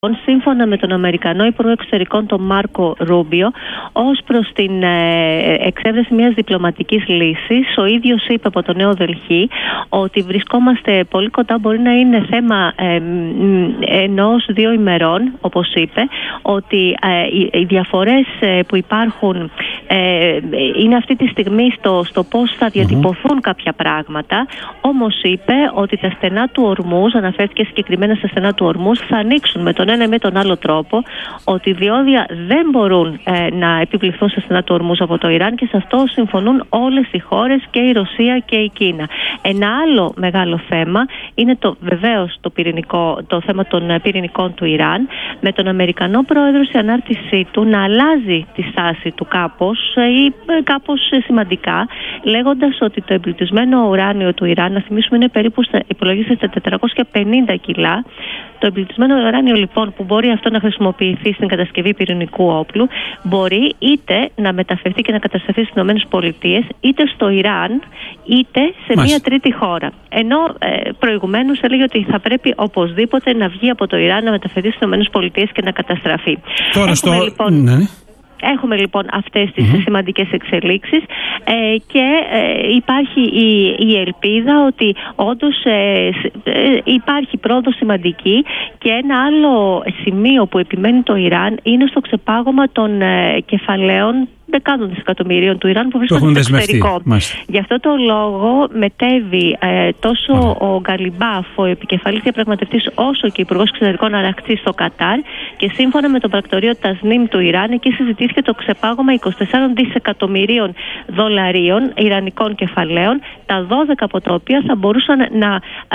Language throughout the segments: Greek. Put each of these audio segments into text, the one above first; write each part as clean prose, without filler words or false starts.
σύμφωνα με τον Αμερικανό Υπουργό Εξωτερικών, τον Μάρκο Ρούμπιο, ως προς την εξέβρεση μιας διπλωματικής λύσης. Ο ίδιος είπε από το Νέο Δελχή ότι βρισκόμαστε πολύ κοντά, μπορεί να είναι θέμα 1-2 ημερών, όπως είπε, ότι οι διαφορές που υπάρχουν είναι αυτή τη στιγμή στο πώς θα διατυπωθούν κάποια πράγματα. Όμως είπε ότι τα στενά του Ορμούζ, αναφέρθηκε συγκεκριμένα στα στενά του Ορμούζ, θα ανοίξουν με τον ένα ή με τον άλλο τρόπο, ότι οι διόδια δεν μπορούν να επιβληθούν στα στενά του Ορμούζ από το Ιράν, και σε αυτό συμφωνούν όλες οι χώρες, και η Ρωσία και η Κίνα. Ένα άλλο μεγάλο θέμα είναι βεβαίως το θέμα των πυρηνικών του Ιράν, με τον Αμερικανό πρόεδρο σε ανάρτησή του να αλλάζει τη στάση του κάπως σημαντικά, λέγοντας ότι το εμπλουτισμένο ουράνιο του Ιράν, να θυμίσουμε, είναι περίπου υπολογίζεται 450 κιλά. Το εμπλουτισμένο ουράνιο, λοιπόν, που μπορεί αυτό να χρησιμοποιηθεί στην κατασκευή πυρηνικού όπλου, μπορεί είτε να μεταφερθεί και να κατασταθεί στις ΗΠΑ, είτε στο Ιράν, είτε σε μια τρίτη χώρα. Ενώ προηγουμένως έλεγε ότι θα πρέπει οπωσδήποτε να βγει από το Ιράν, να μεταφερθεί στις ΗΠΑ και να καταστραφεί. Τώρα Έχουμε λοιπόν αυτές τις σημαντικές εξελίξεις και υπάρχει η ελπίδα ότι όντως υπάρχει πρόοδος σημαντική, και ένα άλλο σημείο που επιμένει το Ιράν είναι στο ξεπάγωμα των κεφαλαίων δεκάδων δισεκατομμυρίων του Ιράν που βρίσκονται στο εξωτερικό. Γι' αυτό το λόγο μετέβη τόσο ο Γκαλιμπάφ, ο επικεφαλής διαπραγματευτής, όσο και ο Υπουργός Εξωτερικών Αραχτσή στο Κατάρ, και σύμφωνα με το πρακτορείο Τασνίμ του Ιράν, εκεί συζητήθηκε το ξεπάγωμα 24 δισεκατομμυρίων δολαρίων ιρανικών κεφαλαίων, τα 12 από τα οποία θα μπορούσαν να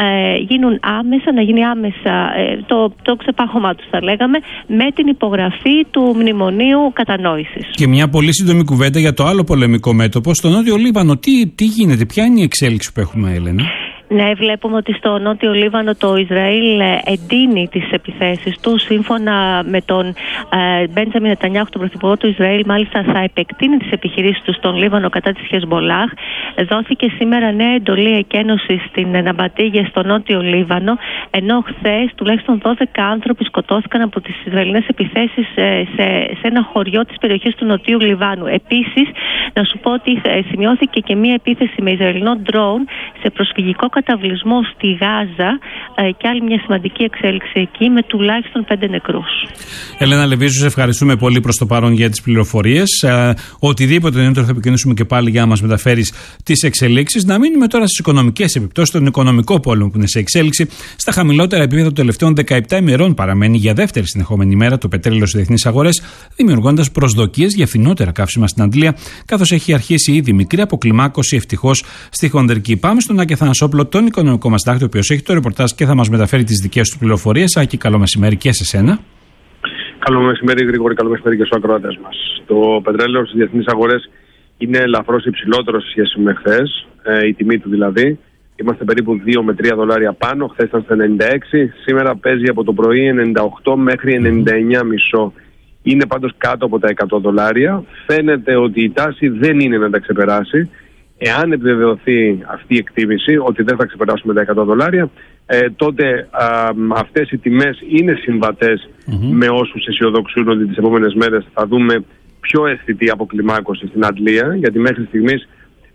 γίνει άμεσα το ξεπάγωμά τους, θα λέγαμε, με την υπογραφή του Μνημονίου Κατανόησης. Και μια πολύ σύντομη κουβέντα για το άλλο πολεμικό μέτωπο, στο Νότιο Λίβανο. Τι γίνεται, ποια είναι η εξέλιξη που έχουμε, Έλενα? Ναι, βλέπουμε ότι στο Νότιο Λίβανο το Ισραήλ εντείνει τις επιθέσεις του. Σύμφωνα με τον Μπέντζαμιν Νετανιάχου, τον πρωθυπουργό του Ισραήλ, μάλιστα θα επεκτείνει τις επιχειρήσεις του στον Λίβανο κατά της Χεσμολάχ. Δόθηκε σήμερα νέα εντολή εκένωσης στην Ναμπατίγε στο Νότιο Λίβανο, ενώ χθες τουλάχιστον 12 άνθρωποι σκοτώθηκαν από τις Ισραηλινές επιθέσεις σε ένα χωριό της περιοχής του Νοτιού Λιβάνου. Επίσης, να σου πω ότι σημειώθηκε και μία επίθεση με Ισραηλινό ντρόουν σε προσφυγικό καταβλισμό στη Γάζα, και άλλη μια σημαντική εξέλιξη εκεί, με τουλάχιστον 5 νεκρούς. Ελένα Λεβίζου, σε ευχαριστούμε πολύ προς το παρόν για τις πληροφορίες. Οτιδήποτε νέο θα επικοινωνήσουμε και πάλι για να μας μεταφέρεις τις εξελίξεις. Να μείνουμε τώρα στις οικονομικές επιπτώσεις, στον οικονομικό πόλεμο που είναι σε εξέλιξη. Στα χαμηλότερα επίπεδα των τελευταίων 17 ημερών παραμένει για δεύτερη συνεχόμενη ημέρα το πετρέλαιο στις διεθνείς αγορές, δημιουργώντας προσδοκίες για φθηνότερα καύσιμα στην Αντλία, καθώς έχει αρχίσει ήδη μικρή αποκλιμάκωση ευτυχώς στη χονδρική. Πάμε στον Άκη Αθανασόπουλο, τον οικονομικό μας τάκτη, ο οποίος έχει το ρεπορτάζ και θα μας μεταφέρει τις δικές του πληροφορίες. Άκη, καλό μεσημέρι και σε σένα. Καλό μεσημέρι, Γρηγόρη, καλό μεσημέρι και στους ακροατές μας. Το πετρέλαιο στις διεθνείς αγορές είναι ελαφρώς υψηλότερο σε σχέση με χθες, η τιμή του δηλαδή. Είμαστε περίπου 2 με 3 δολάρια πάνω, χθες ήταν στα 96, σήμερα παίζει από το πρωί 98 μέχρι 99,5. Είναι πάντως κάτω από τα 100 δολάρια. Φαίνεται ότι η τάση δεν είναι να τα ξεπεράσει. Εάν επιβεβαιωθεί αυτή η εκτίμηση ότι δεν θα ξεπεράσουμε τα 100 δολάρια, τότε αυτές οι τιμές είναι συμβατές με όσους αισιοδοξούν ότι τις επόμενες μέρες θα δούμε πιο αισθητή αποκλιμάκωση στην Αντλία, γιατί μέχρι στιγμής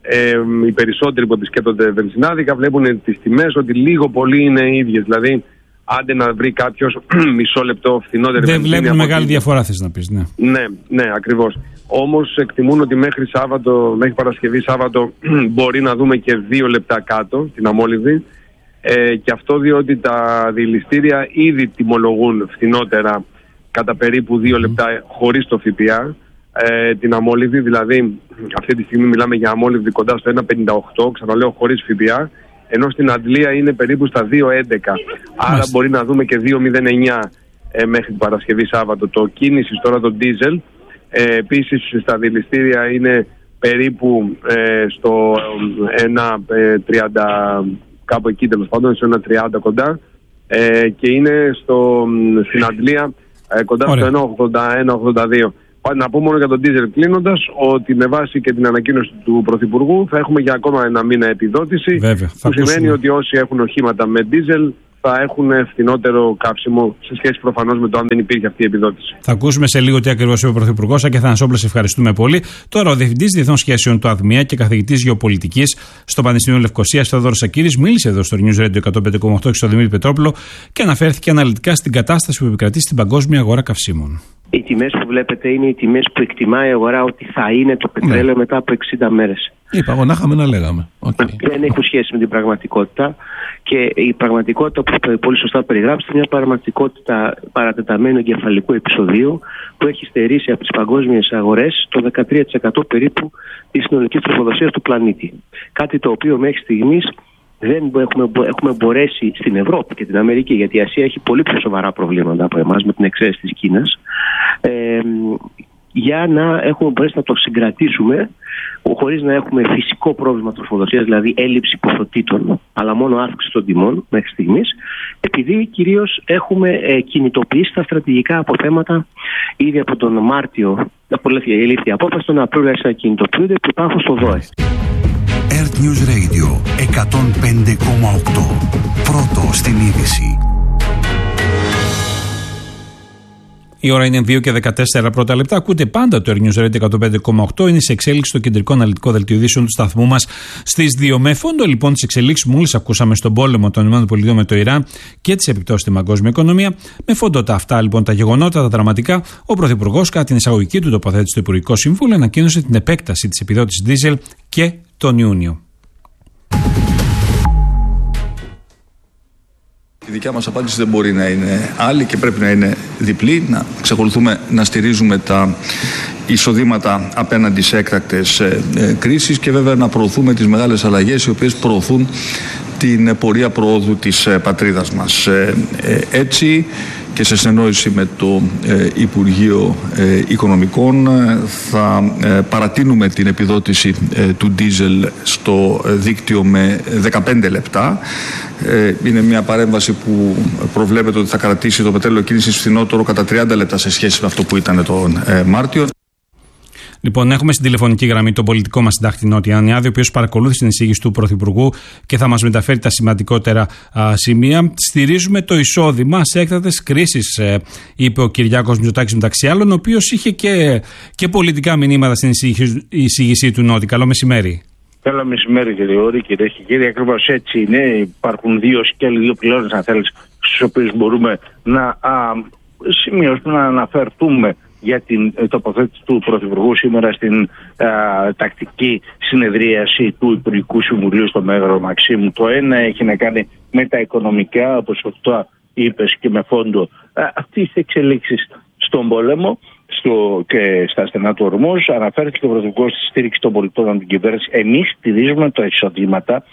οι περισσότεροι που επισκέπτονται βενζινάδικα βλέπουν τις τιμές ότι λίγο πολύ είναι ίδιες. Δηλαδή, άντε να βρει κάποιος μισό λεπτό φθηνότερη. Δεν βλέπουν μεγάλη διαφορά, θες να πεις, ναι. Ναι, ακριβώς. Όμως εκτιμούν ότι μέχρι Παρασκευή Σάββατο μπορεί να δούμε και 2 λεπτά κάτω την αμόλυβδη, και αυτό διότι τα διελιστήρια ήδη τιμολογούν φθηνότερα κατά περίπου 2 λεπτά χωρίς το ΦΠΑ την αμόλυβδη. Δηλαδή αυτή τη στιγμή μιλάμε για αμόλυβδη κοντά στο 1,58, ξαναλέω χωρίς ΦΠΑ, ενώ στην Αντλία είναι περίπου στα 2,11. Άρα μπορεί να δούμε και 2,09 μέχρι την Παρασκευή Σάββατο. Το κίνηση τώρα το ντίζελ επίσης στα διελιστήρια είναι περίπου στο 1,30, κάπου εκεί τέλος πάντων, στο 1,30 κοντά, και είναι στην Αντλία κοντά στο 1,81-1,82. Να πω μόνο για τον ντίζελ κλείνοντας ότι με βάση και την ανακοίνωση του Πρωθυπουργού θα έχουμε για ακόμα ένα μήνα επιδότηση. Βέβαια, που σημαίνει ότι όσοι έχουν οχήματα με ντίζελ θα έχουν φθηνότερο καύσιμο σε σχέση προφανώς με το αν δεν υπήρχε αυτή η επιδότηση. Θα ακούσουμε σε λίγο τι ακριβώς είπε ο Πρωθυπουργός. Και Αθανασόπουλος, ευχαριστούμε πολύ. Τώρα, ο Διευθυντής Διεθνών Σχέσεων του ΑΔΜΙΑ και καθηγητής Γεωπολιτικής στο Πανεπιστήμιο Λευκωσίας, Θεόδωρος Σακύρης, μίλησε εδώ στο News Radio 105,8 και στο Δημήτρη Πετρόπουλο και αναφέρθηκε αναλυτικά στην κατάσταση που επικρατεί στην παγκόσμια αγορά καυσίμων. Οι τιμές που βλέπετε είναι οι τιμές που εκτιμάει η αγορά ότι θα είναι το πετρέλαιο μετά από 60 μέρες. Είπα εγώ να είχαμε να λέγαμε. Δεν έχουν σχέση με την πραγματικότητα. Και η πραγματικότητα που πολύ σωστά περιγράψετε είναι μια πραγματικότητα παρατεταμένου εγκεφαλικού επεισοδίου που έχει στερήσει από τις παγκόσμιες αγορές το 13% περίπου της συνολικής τροφοδοσίας του πλανήτη. Κάτι το οποίο μέχρι στιγμής δεν έχουμε μπορέσει στην Ευρώπη και την Αμερική, γιατί η Ασία έχει πολύ πιο σοβαρά προβλήματα από εμάς με την εξαίρεση της Κίνας, για να έχουμε μπορέσει να το συγκρατήσουμε χωρίς να έχουμε φυσικό πρόβλημα τροφοδοσίας, δηλαδή έλλειψη ποσοτήτων, αλλά μόνο αύξηση των τιμών μέχρι στιγμής, επειδή κυρίως έχουμε κινητοποιήσει τα στρατηγικά αποθέματα ήδη από τον Μάρτιο. Η απόφαση τον Απρίλιο άρχισε να κινητοποιούνται και υπάρχουν στο ΔΟΕ. Earth News Radio 105,8. Πρώτο στην είδηση. Η ώρα είναι 2 και 14 πρώτα λεπτά. Ακούτε πάντα το Earth News Radio 105,8. Είναι σε εξέλιξη το κεντρικό αναλυτικό δελτίο ειδήσεων του σταθμού μας στις 2. Με φόντο λοιπόν τις εξελίξεις που μόλις ακούσαμε στον πόλεμο των ΗΠΑ με το Ιράν και τις επιπτώσεις στην παγκόσμια οικονομία, με φόντο τα αυτά λοιπόν τα γεγονότα, τα δραματικά, ο Πρωθυπουργός κατά την εισαγωγική του τοποθέτηση στο Υπουργικό Συμβούλιο ανακοίνωσε την επέκταση της επιδότησης δίζελ και τον Ιούνιο. Η δικιά μας απάντηση δεν μπορεί να είναι άλλη και πρέπει να είναι διπλή. Να εξακολουθούμε να στηρίζουμε τα εισοδήματα απέναντι σε έκτακτες κρίσεις και βέβαια να προωθούμε τις μεγάλες αλλαγές οι οποίες προωθούν την πορεία προόδου της πατρίδας μας. Έτσι και σε συνεννόηση με το Υπουργείο Οικονομικών θα παρατείνουμε την επιδότηση του ντίζελ στο δίκτυο με 15 λεπτά. Είναι μια παρέμβαση που προβλέπεται ότι θα κρατήσει το πετρέλαιο κίνησης φθηνότερο κατά 30 λεπτά σε σχέση με αυτό που ήταν τον Μάρτιο. Λοιπόν, έχουμε στην τηλεφωνική γραμμή τον πολιτικό μας συντάκτη Νότι Ανιάδη, ο οποίος παρακολούθησε την εισήγηση του Πρωθυπουργού και θα μας μεταφέρει τα σημαντικότερα σημεία. Στηρίζουμε το εισόδημα σε έκτακτες κρίσεις, είπε ο Κυριάκος Μητσοτάκης μεταξύ άλλων, ο οποίος είχε και πολιτικά μηνύματα στην εισήγησή του Νότι. Καλό μεσημέρι. Καλό μεσημέρι, κύριε Όρη, κυρίες και κύριοι. Ακριβώς έτσι είναι. Υπάρχουν δύο σκέλη, δύο πυλώνες, αν θέλεις, στους οποίους μπορούμε να σημειώσουμε, να αναφερθούμε για την τοποθέτηση του Πρωθυπουργού σήμερα στην τακτική συνεδρίαση του Υπουργικού Συμβουλίου στο Μέγαρο Μαξίμου. Το ένα έχει να κάνει με τα οικονομικά, όπως αυτό είπες, και με φόντο αυτής της εξελίξης στον πόλεμο και στα στενά του ορμούς. Αναφέρθηκε ο Πρωθυπουργός στη στήριξη των πολιτών από την κυβέρνηση. Εμείς στηρίζουμε τα εισοδήματα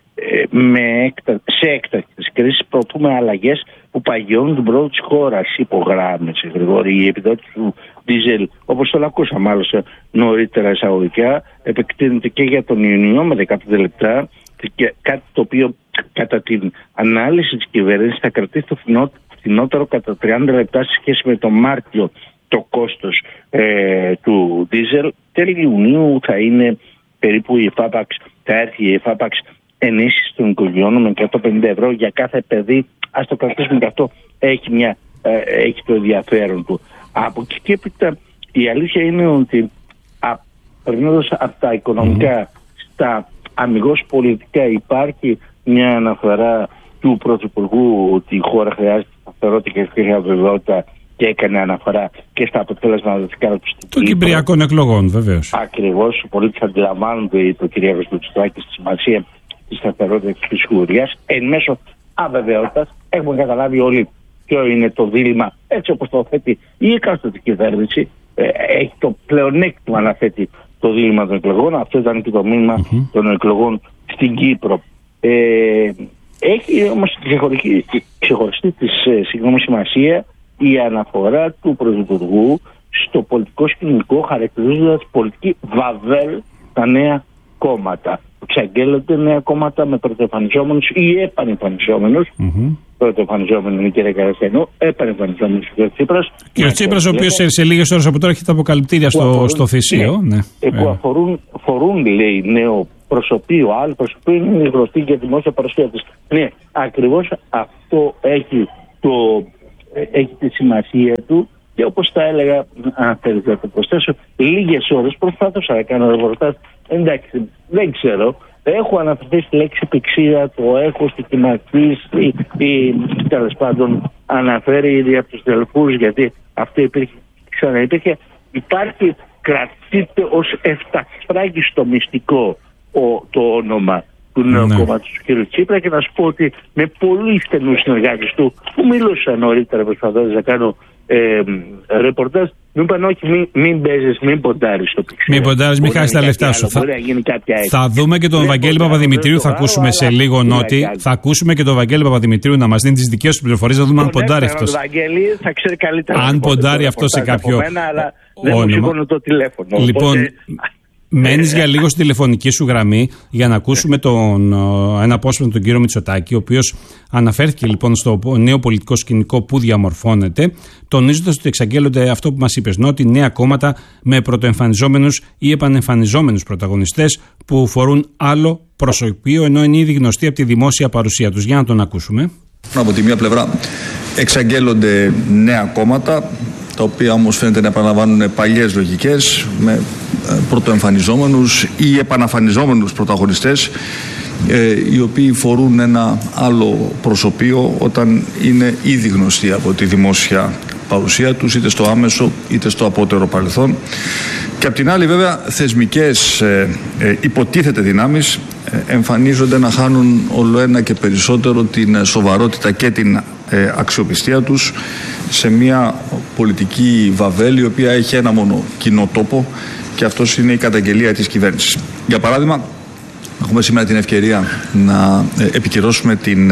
σε έκτακτες κρίσεις, προωθούμε αλλαγές που παγιώνουν την πρόοδο της χώρας. Υπογράμμισε, Γρηγόρη, η επιδότηση του ντίζελ, όπως το ακούσαμε άλλωστε νωρίτερα εισαγωγικά, επεκτείνεται και για τον Ιουνιό με 15 λεπτά, και κάτι το οποίο κατά την ανάλυση της κυβέρνησης θα κρατήσει το φθηνότερο κατά 30 λεπτά σε σχέση με τον Μάρτιο το κόστος του ντίζελ. Τέλη Ιουνίου θα είναι περίπου θα έρθει η εφάπαξ ενίσχυση των οικογενειών με 150 ευρώ για κάθε παιδί. Ας το κρατήσουμε και αυτό έχει το ενδιαφέρον του. Από εκεί και έπειτα η αλήθεια είναι ότι περνώντας από τα οικονομικά στα αμιγώς πολιτικά, υπάρχει μια αναφορά του Πρωθυπουργού ότι η χώρα χρειάζεται σταθερότητα και αβεβαιότητα, και έκανε αναφορά και στα αποτελεσματικά του των κυπριακών εκλογών, βεβαίως. Ακριβώς. Οι πολίτες αντιλαμβάνονται το Κυριάκος Μητσοτάκης στη σημασία της σταθερότητας και της σιγουριάς εν μέσω αβεβαιότητας. Έχουμε καταλάβει όλοι ποιο είναι το δίλημμα, έτσι όπως το θέτει η εκάστοτε κυβέρνηση. Έχει το πλεονέκτημα να θέτει το δίλημμα των εκλογών. Αυτό ήταν και το μήνυμα των εκλογών στην Κύπρο. Έχει όμως ξεχωριστή της σημασία η αναφορά του Πρωθυπουργού στο πολιτικό σκηνικό, χαρακτηρίζοντας πολιτική βαβέλ τα νέα κόμματα. Εξαγγέλλονται νέα κόμματα με πρωτοεμφανιζόμενους ή επανεμφανιζόμενους. Πρωτοεμφανιζόμενοι είναι κύριε Καραστιανού, επανεμφανιζόμενους ο κ. Τσίπρας. Και ο Τσίπρας, ο οποίος σε λίγες ώρες από τώρα έχει τα αποκαλυπτήρια στο Θησίο. Που αφορούν, λέει, νέο προσωπείο, άλλο προσωπείο είναι γνωστή και δημόσια παρουσία της. Ναι, ακριβώς αυτό έχει τη σημασία του. Και όπως τα έλεγα, αν θέλετε να το προσθέσω, λίγες ώρες προσπάθησα να κάνω ρεπορτάζ. Εντάξει, δεν ξέρω. Έχω αναφερθεί στη λέξη πηξίδα, το έχω στοιχηματίσει ή τέλος πάντων αναφέρει ήδη από τους τελικούς, γιατί αυτό υπήρχε, ξαναυπήρχε. Υπάρχει, κρατείται ως εφταστράγγιστο μυστικό το όνομα του νέου κόμματος του κ. Τσίπρα, και να σου πω ότι με πολύ στενούς συνεργάτες του που μιλούσα νωρίτερα προσπαθώντας να κάνω ρεπορτάζ, μου είπαν όχι, μην παίζεις, μην ποντάρεις το πηξίδα. Μην ποντάρεις, μην χάσεις τα λεφτά σου. Θα δούμε και τον Βαγγέλη Παπαδημητρίου, θα ακούσουμε σε λίγο Νότι. Θα ακούσουμε και τον Βαγγέλη Παπαδημητρίου να μας δίνει τις δικές του πληροφορίες, να δούμε αν ποντάρει αυτός. Αν ποντάρει αυτό σε κάποιο όνομα. Λοιπόν, μένεις για λίγο στη τηλεφωνική σου γραμμή για να ακούσουμε ένα απόσπασμα τον κύριο Μητσοτάκη, ο οποίος αναφέρθηκε λοιπόν στο νέο πολιτικό σκηνικό που διαμορφώνεται, τονίζοντας ότι εξαγγέλλονται αυτό που μας είπες, Νότι, νέα κόμματα με πρωτοεμφανιζόμενους ή επανεμφανιζόμενους πρωταγωνιστές που φορούν άλλο προσωπείο, ενώ είναι ήδη γνωστοί από τη δημόσια παρουσία τους. Για να τον ακούσουμε. Από τη μία πλευρά εξαγγέλλονται νέα κόμματα, τα οποία όμως φαίνεται να επαναλαμβάνουν παλιές λογικές με πρωτοεμφανιζόμενους ή επαναφανιζόμενους πρωταγωνιστές, οι οποίοι φορούν ένα άλλο προσωπείο όταν είναι ήδη γνωστοί από τη δημόσια παρουσία τους, είτε στο άμεσο είτε στο απότερο παρελθόν. Και απ' την άλλη βέβαια θεσμικές υποτίθεται δυνάμεις εμφανίζονται να χάνουν όλο ένα και περισσότερο την σοβαρότητα και την αξιοπιστία τους σε μια πολιτική βαβέλη, η οποία έχει ένα μόνο κοινό τόπο, και αυτός είναι η καταγγελία της κυβέρνησης. Για παράδειγμα, έχουμε σήμερα την ευκαιρία να επικυρώσουμε την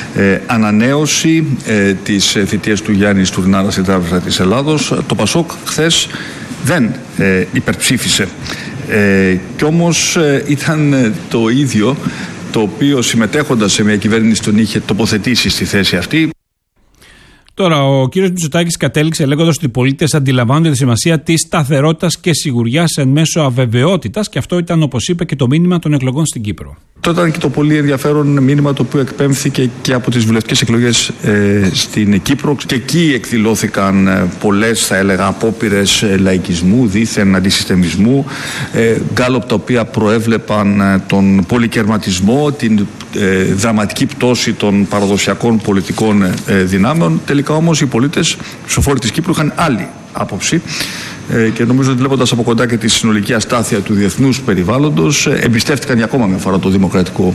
ανανέωση της θητείας του Γιάννη Στουρνάρα στην Τράπεζα της Ελλάδος. Το ΠΑΣΟΚ χθες δεν υπερψήφισε, κι όμως ήταν το ίδιο το οποίο, συμμετέχοντας σε μια κυβέρνηση, τον είχε τοποθετήσει στη θέση αυτή. Τώρα, ο κύριος Μητσοτάκης κατέληξε λέγοντας ότι οι πολίτες αντιλαμβάνονται τη σημασία της σταθερότητας και σιγουριάς εν μέσω αβεβαιότητας, και αυτό ήταν, όπως είπε, και το μήνυμα των εκλογών στην Κύπρο. Τότε ήταν και το πολύ ενδιαφέρον μήνυμα το οποίο εκπέμφθηκε και από τις βουλευτικές εκλογές στην Κύπρο, και εκεί εκδηλώθηκαν πολλές, θα έλεγα, απόπειρες λαϊκισμού, δίθεν αντισυστεμισμού, γκάλωπ τα οποία προέβλεπαν τον πολυκερματισμό, την δραματική πτώση των παραδοσιακών πολιτικών δυνάμεων. Τελικά όμως οι πολίτες, ψηφοφόροι της Κύπρου, είχαν άλλη άποψη, και νομίζω ότι βλέποντας από κοντά και τη συνολική αστάθεια του διεθνούς περιβάλλοντος, εμπιστεύτηκαν για ακόμα μια φορά το δημοκρατικό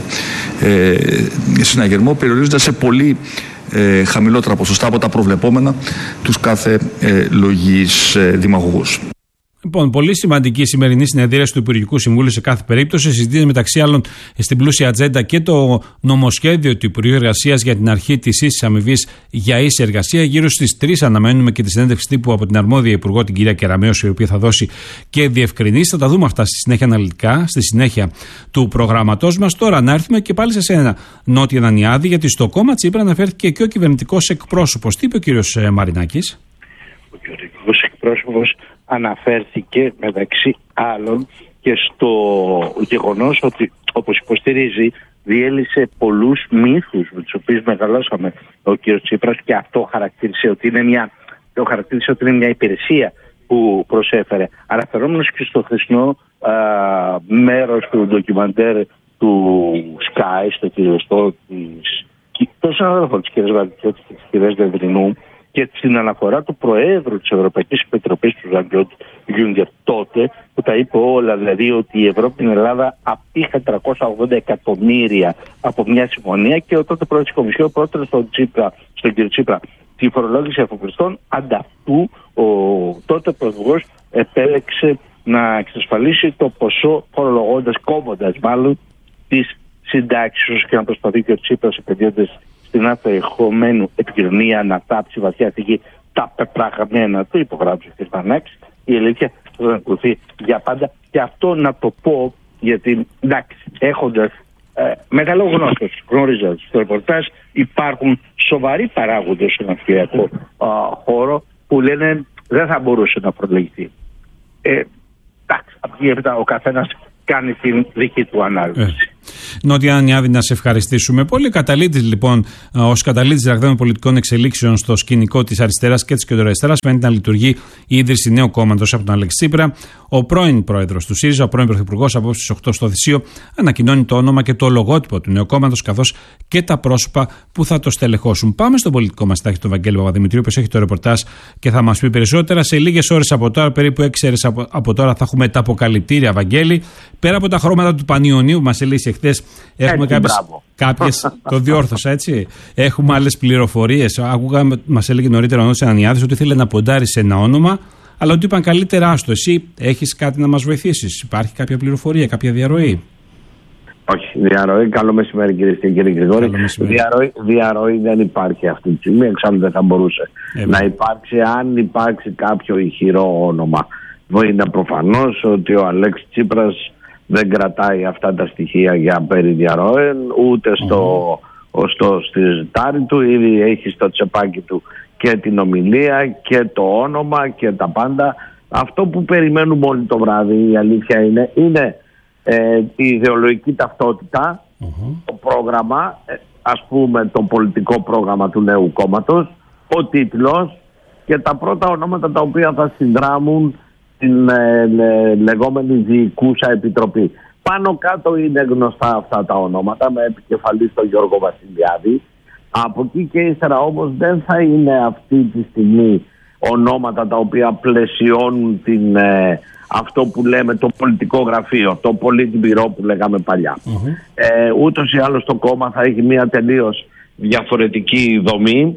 συναγερμό, περιορίζοντας σε πολύ χαμηλότερα ποσοστά από τα προβλεπόμενα τους κάθε λογής δημαγωγούς. Λοιπόν, πολύ σημαντική η σημερινή συνεδρίαση του Υπουργικού Συμβούλου σε κάθε περίπτωση. Συζητείται μεταξύ άλλων στην πλούσια ατζέντα και το νομοσχέδιο του Υπουργείου Εργασίας για την αρχή της ίσης αμοιβής για ίση εργασία. Γύρω στις 3 αναμένουμε και τη συνέντευξη τύπου από την αρμόδια Υπουργό, την κυρία Κεραμέως, η οποία θα δώσει και διευκρινήσεις. Θα τα δούμε αυτά στη συνέχεια αναλυτικά, στη συνέχεια του προγράμματός μας. Τώρα να έρθουμε και πάλι σε σένα, Νότι Ανανιάδη, γιατί στο κόμμα Τσίπρα αναφέρθηκε και ο κυβερνητικός εκπρόσωπος. Τι είπε ο κύριος Μαρινάκης? Ο κυβερνητικός εκπρόσωπος αναφέρθηκε μεταξύ άλλων και στο γεγονός ότι, όπως υποστηρίζει, διέλυσε πολλούς μύθους με τους οποίους μεγαλώσαμε ο κ. Τσίπρας, και αυτό χαρακτήρισε ότι είναι μια υπηρεσία που προσέφερε. Αναφερόμενος και στο χθεσινό μέρος του ντοκιμαντέρ του Sky, στο κυριοστό των συναδέλφων της κ. Βαρδικιώτη και της κ. Δεδρινού, και στην αναφορά του Προέδρου της Ευρωπαϊκής Επιτροπής, του Ζαν-Κλοντ Γιούγκερ, τότε, που τα είπε όλα, δηλαδή ότι η Ευρώπη, την Ελλάδα, απήχε 380 εκατομμύρια από μια συμφωνία, και ο τότε πρόεδρος της Κομισιόν πρότεινε στον κ. Τσίπρα τη φορολόγηση αφοπλιστών. Ανταυτού, ο τότε πρωθυπουργός επέλεξε να εξασφαλίσει το ποσό, κόβοντας μάλλον τις συντάξεις, και να προσπαθεί και ο Τσίπρας, επενδύοντας στην απερχομένου επικοινωνία, να τάψει βαθιά στη γη τα πεπραγμένα του, υπογράψει ο κ. Βανάκης. Η αλήθεια θα ακολουθεί για πάντα. Και αυτό να το πω, γιατί εντάξει, έχοντας μεγαλογνώστος, γνωρίζοντας το ρεπορτάζ, υπάρχουν σοβαροί παράγοντες στον αυστριακό χώρο που λένε δεν θα μπορούσε να προλεγηθεί. Εντάξει, από εκεί έπειτα ο καθένας κάνει την δική του ανάλυση. Νότια Νιάδη, να σε ευχαριστήσουμε πολύ. Καταλήτης λοιπόν, ως καταλήτης ραγδαίων πολιτικών εξελίξεων στο σκηνικό της αριστεράς και της κεντροαριστεράς, φαίνεται να λειτουργεί η ίδρυση νέου κόμματος από τον Αλέξη Τσίπρα. Ο πρώην πρόεδρος του ΣΥΡΙΖΑ, ο πρώην πρωθυπουργός, απόψε στις 8 στο Θησίο, ανακοινώνει το όνομα και το λογότυπο του νέου κόμματος, καθώς και τα πρόσωπα που θα το στελεχώσουν. Πάμε στον πολιτικό μας τάχη, τον Βαγγέλη Παπαδημητρίου, που έχει το ρεπορτάζ και θα μας πει περισσότερα. Σε λίγες ώρες από τώρα, περίπου 6 ώρες από τώρα, θα έχουμε τα αποκαλυπτήρια, Βαγγέλη. Πέρα από τα χρώματα του Πανιωνίου που μας ελύσει εχθές, έχουμε κάποιες. Το διόρθωσα, έτσι. Έχουμε άλλες πληροφορίες. Άκουγα, μας έλεγε νωρίτερα ο Νότης Ανανιάδης ότι ήθελε να ποντάρει σε ένα όνομα, αλλά ότι είπαν καλύτερα άστο. Εσύ έχεις κάτι να μας βοηθήσεις? Υπάρχει κάποια πληροφορία, κάποια διαρροή? Όχι, διαρροή. Καλό μεσημέρι, κυρίες και κύριοι Γρηγόρη. Διαρροή δεν υπάρχει αυτή τη στιγμή, εξάλλου δεν θα μπορούσε να υπάρξει. Αν υπάρξει κάποιο ηχηρό όνομα, είναι προφανώς ότι ο Αλέξης Τσίπρας δεν κρατάει αυτά τα στοιχεία για περί διαρροών, ούτε στη ζητάρι του. Ήδη έχει στο τσεπάκι του και την ομιλία και το όνομα και τα πάντα. Αυτό που περιμένουμε όλοι το βράδυ, η αλήθεια είναι η ιδεολογική ταυτότητα, το πρόγραμμα, ας πούμε το πολιτικό πρόγραμμα του νέου κόμματος, ο τίτλος και τα πρώτα ονόματα τα οποία θα συνδράμουν την λεγόμενη διοικούσα επιτροπή. Πάνω κάτω είναι γνωστά αυτά τα ονόματα, με επικεφαλή τον Γιώργο Βασιλιάδη. Από εκεί και ύστερα όμως δεν θα είναι αυτή τη στιγμή ονόματα τα οποία πλαισιώνουν αυτό που λέμε το πολιτικό γραφείο, το πολίτμπυρό που λέγαμε παλιά. Ούτως ή άλλως το κόμμα θα έχει μια τελείως διαφορετική δομή,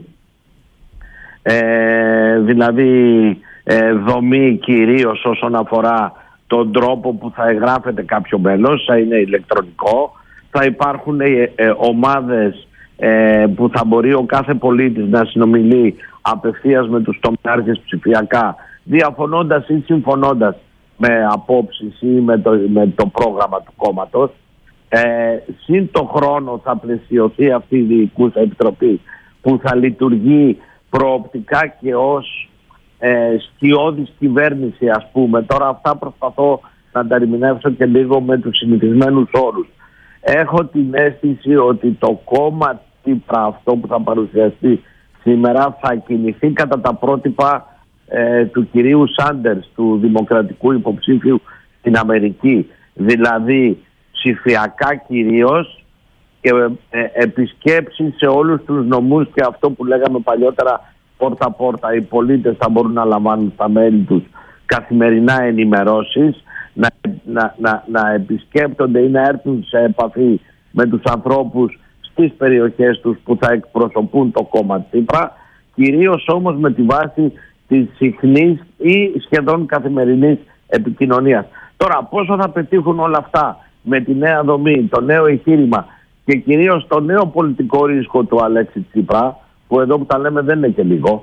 δηλαδή δομή κυρίως όσον αφορά τον τρόπο που θα εγγράφεται κάποιο μέλος, θα είναι ηλεκτρονικό. Θα υπάρχουν ομάδες που θα μπορεί ο κάθε πολίτης να συνομιλεί απευθείας με τους τομεάρχες ψηφιακά, διαφωνώντας ή συμφωνώντας με απόψεις ή με το πρόγραμμα του κόμματος. Συν το χρόνο θα πλαισιωθεί αυτή η διοικούσα επιτροπή που θα λειτουργεί προοπτικά και ως σκιώδης κυβέρνηση, ας πούμε. Τώρα αυτά προσπαθώ να τα ερμηνεύσω και λίγο με τους συνηθισμένους όρους. Έχω την αίσθηση ότι το κόμμα Τσίπρα, αυτό που θα παρουσιαστεί σήμερα, θα κινηθεί κατά τα πρότυπα του κυρίου Σάντερς, του δημοκρατικού υποψήφιου στην Αμερική. Δηλαδή ψηφιακά κυρίως και επισκέψεις σε όλους τους νομούς και αυτό που λέγαμε παλιότερα πόρτα-πόρτα. Οι πολίτες θα μπορούν να λαμβάνουν στα μέλη τους καθημερινά ενημερώσεις, να επισκέπτονται ή να έρθουν σε επαφή με τους ανθρώπους στις περιοχές τους που θα εκπροσωπούν το κόμμα Τσίπρα, κυρίως όμως με τη βάση της συχνής ή σχεδόν καθημερινής επικοινωνίας. Τώρα πόσο θα πετύχουν όλα αυτά με τη νέα δομή, το νέο εγχείρημα και κυρίως το νέο πολιτικό ρίσκο του Αλέξη Τσίπρα, που εδώ που τα λέμε δεν είναι και λίγο,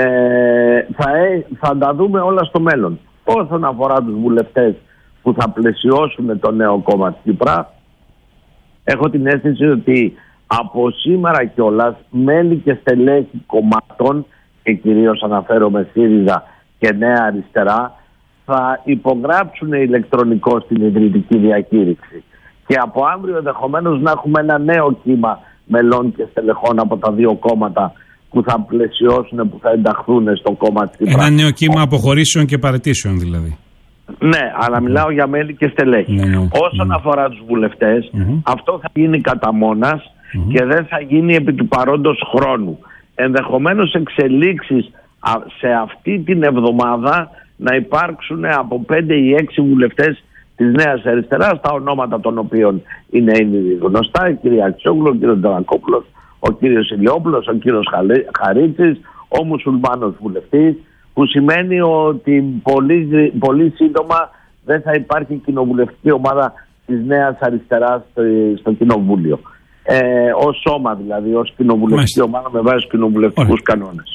θα τα δούμε όλα στο μέλλον. Όσον αφορά τους βουλευτές που θα πλαισιώσουν το νέο κόμμα Τσίπρα, έχω την αίσθηση ότι από σήμερα κιόλας μέλη και στελέχη κομμάτων, και κυρίως αναφέρομαι ΣΥΡΙΖΑ και Νέα Αριστερά, θα υπογράψουν ηλεκτρονικό στην ιδρυτική διακήρυξη. Και από αύριο ενδεχομένως να έχουμε ένα νέο κύμα μελών και στελεχών από τα δύο κόμματα που θα πλαισιώσουν, που θα ενταχθούν στο κόμμα Τσίπρα. Ένα νέο κύμα αποχωρήσεων και παραιτήσεων δηλαδή. Ναι, αλλά μιλάω για μέλη και στελέχη. Όσον αφορά τους βουλευτές, αυτό θα γίνει κατά μόνας και δεν θα γίνει επί του παρόντος χρόνου. Ενδεχομένως εξελίξεις σε αυτή την εβδομάδα να υπάρξουν από 5 ή 6 βουλευτές της Νέας Αριστεράς, τα ονόματα των οποίων είναι ήδη γνωστά, η κυρία Αξιόγλου, ο κύριος Ντανακόπουλος, ο κύριος Ηλιόπουλος, ο κύριος Χαρίτσης, ο μουσουλμάνος βουλευτής, που σημαίνει ότι πολύ σύντομα δεν θα υπάρχει κοινοβουλευτική ομάδα της Νέας Αριστεράς στο Κοινοβούλιο. Ως σώμα δηλαδή, ως κοινοβουλευτική ομάδα με βάση κοινοβουλευτικούς κανόνες.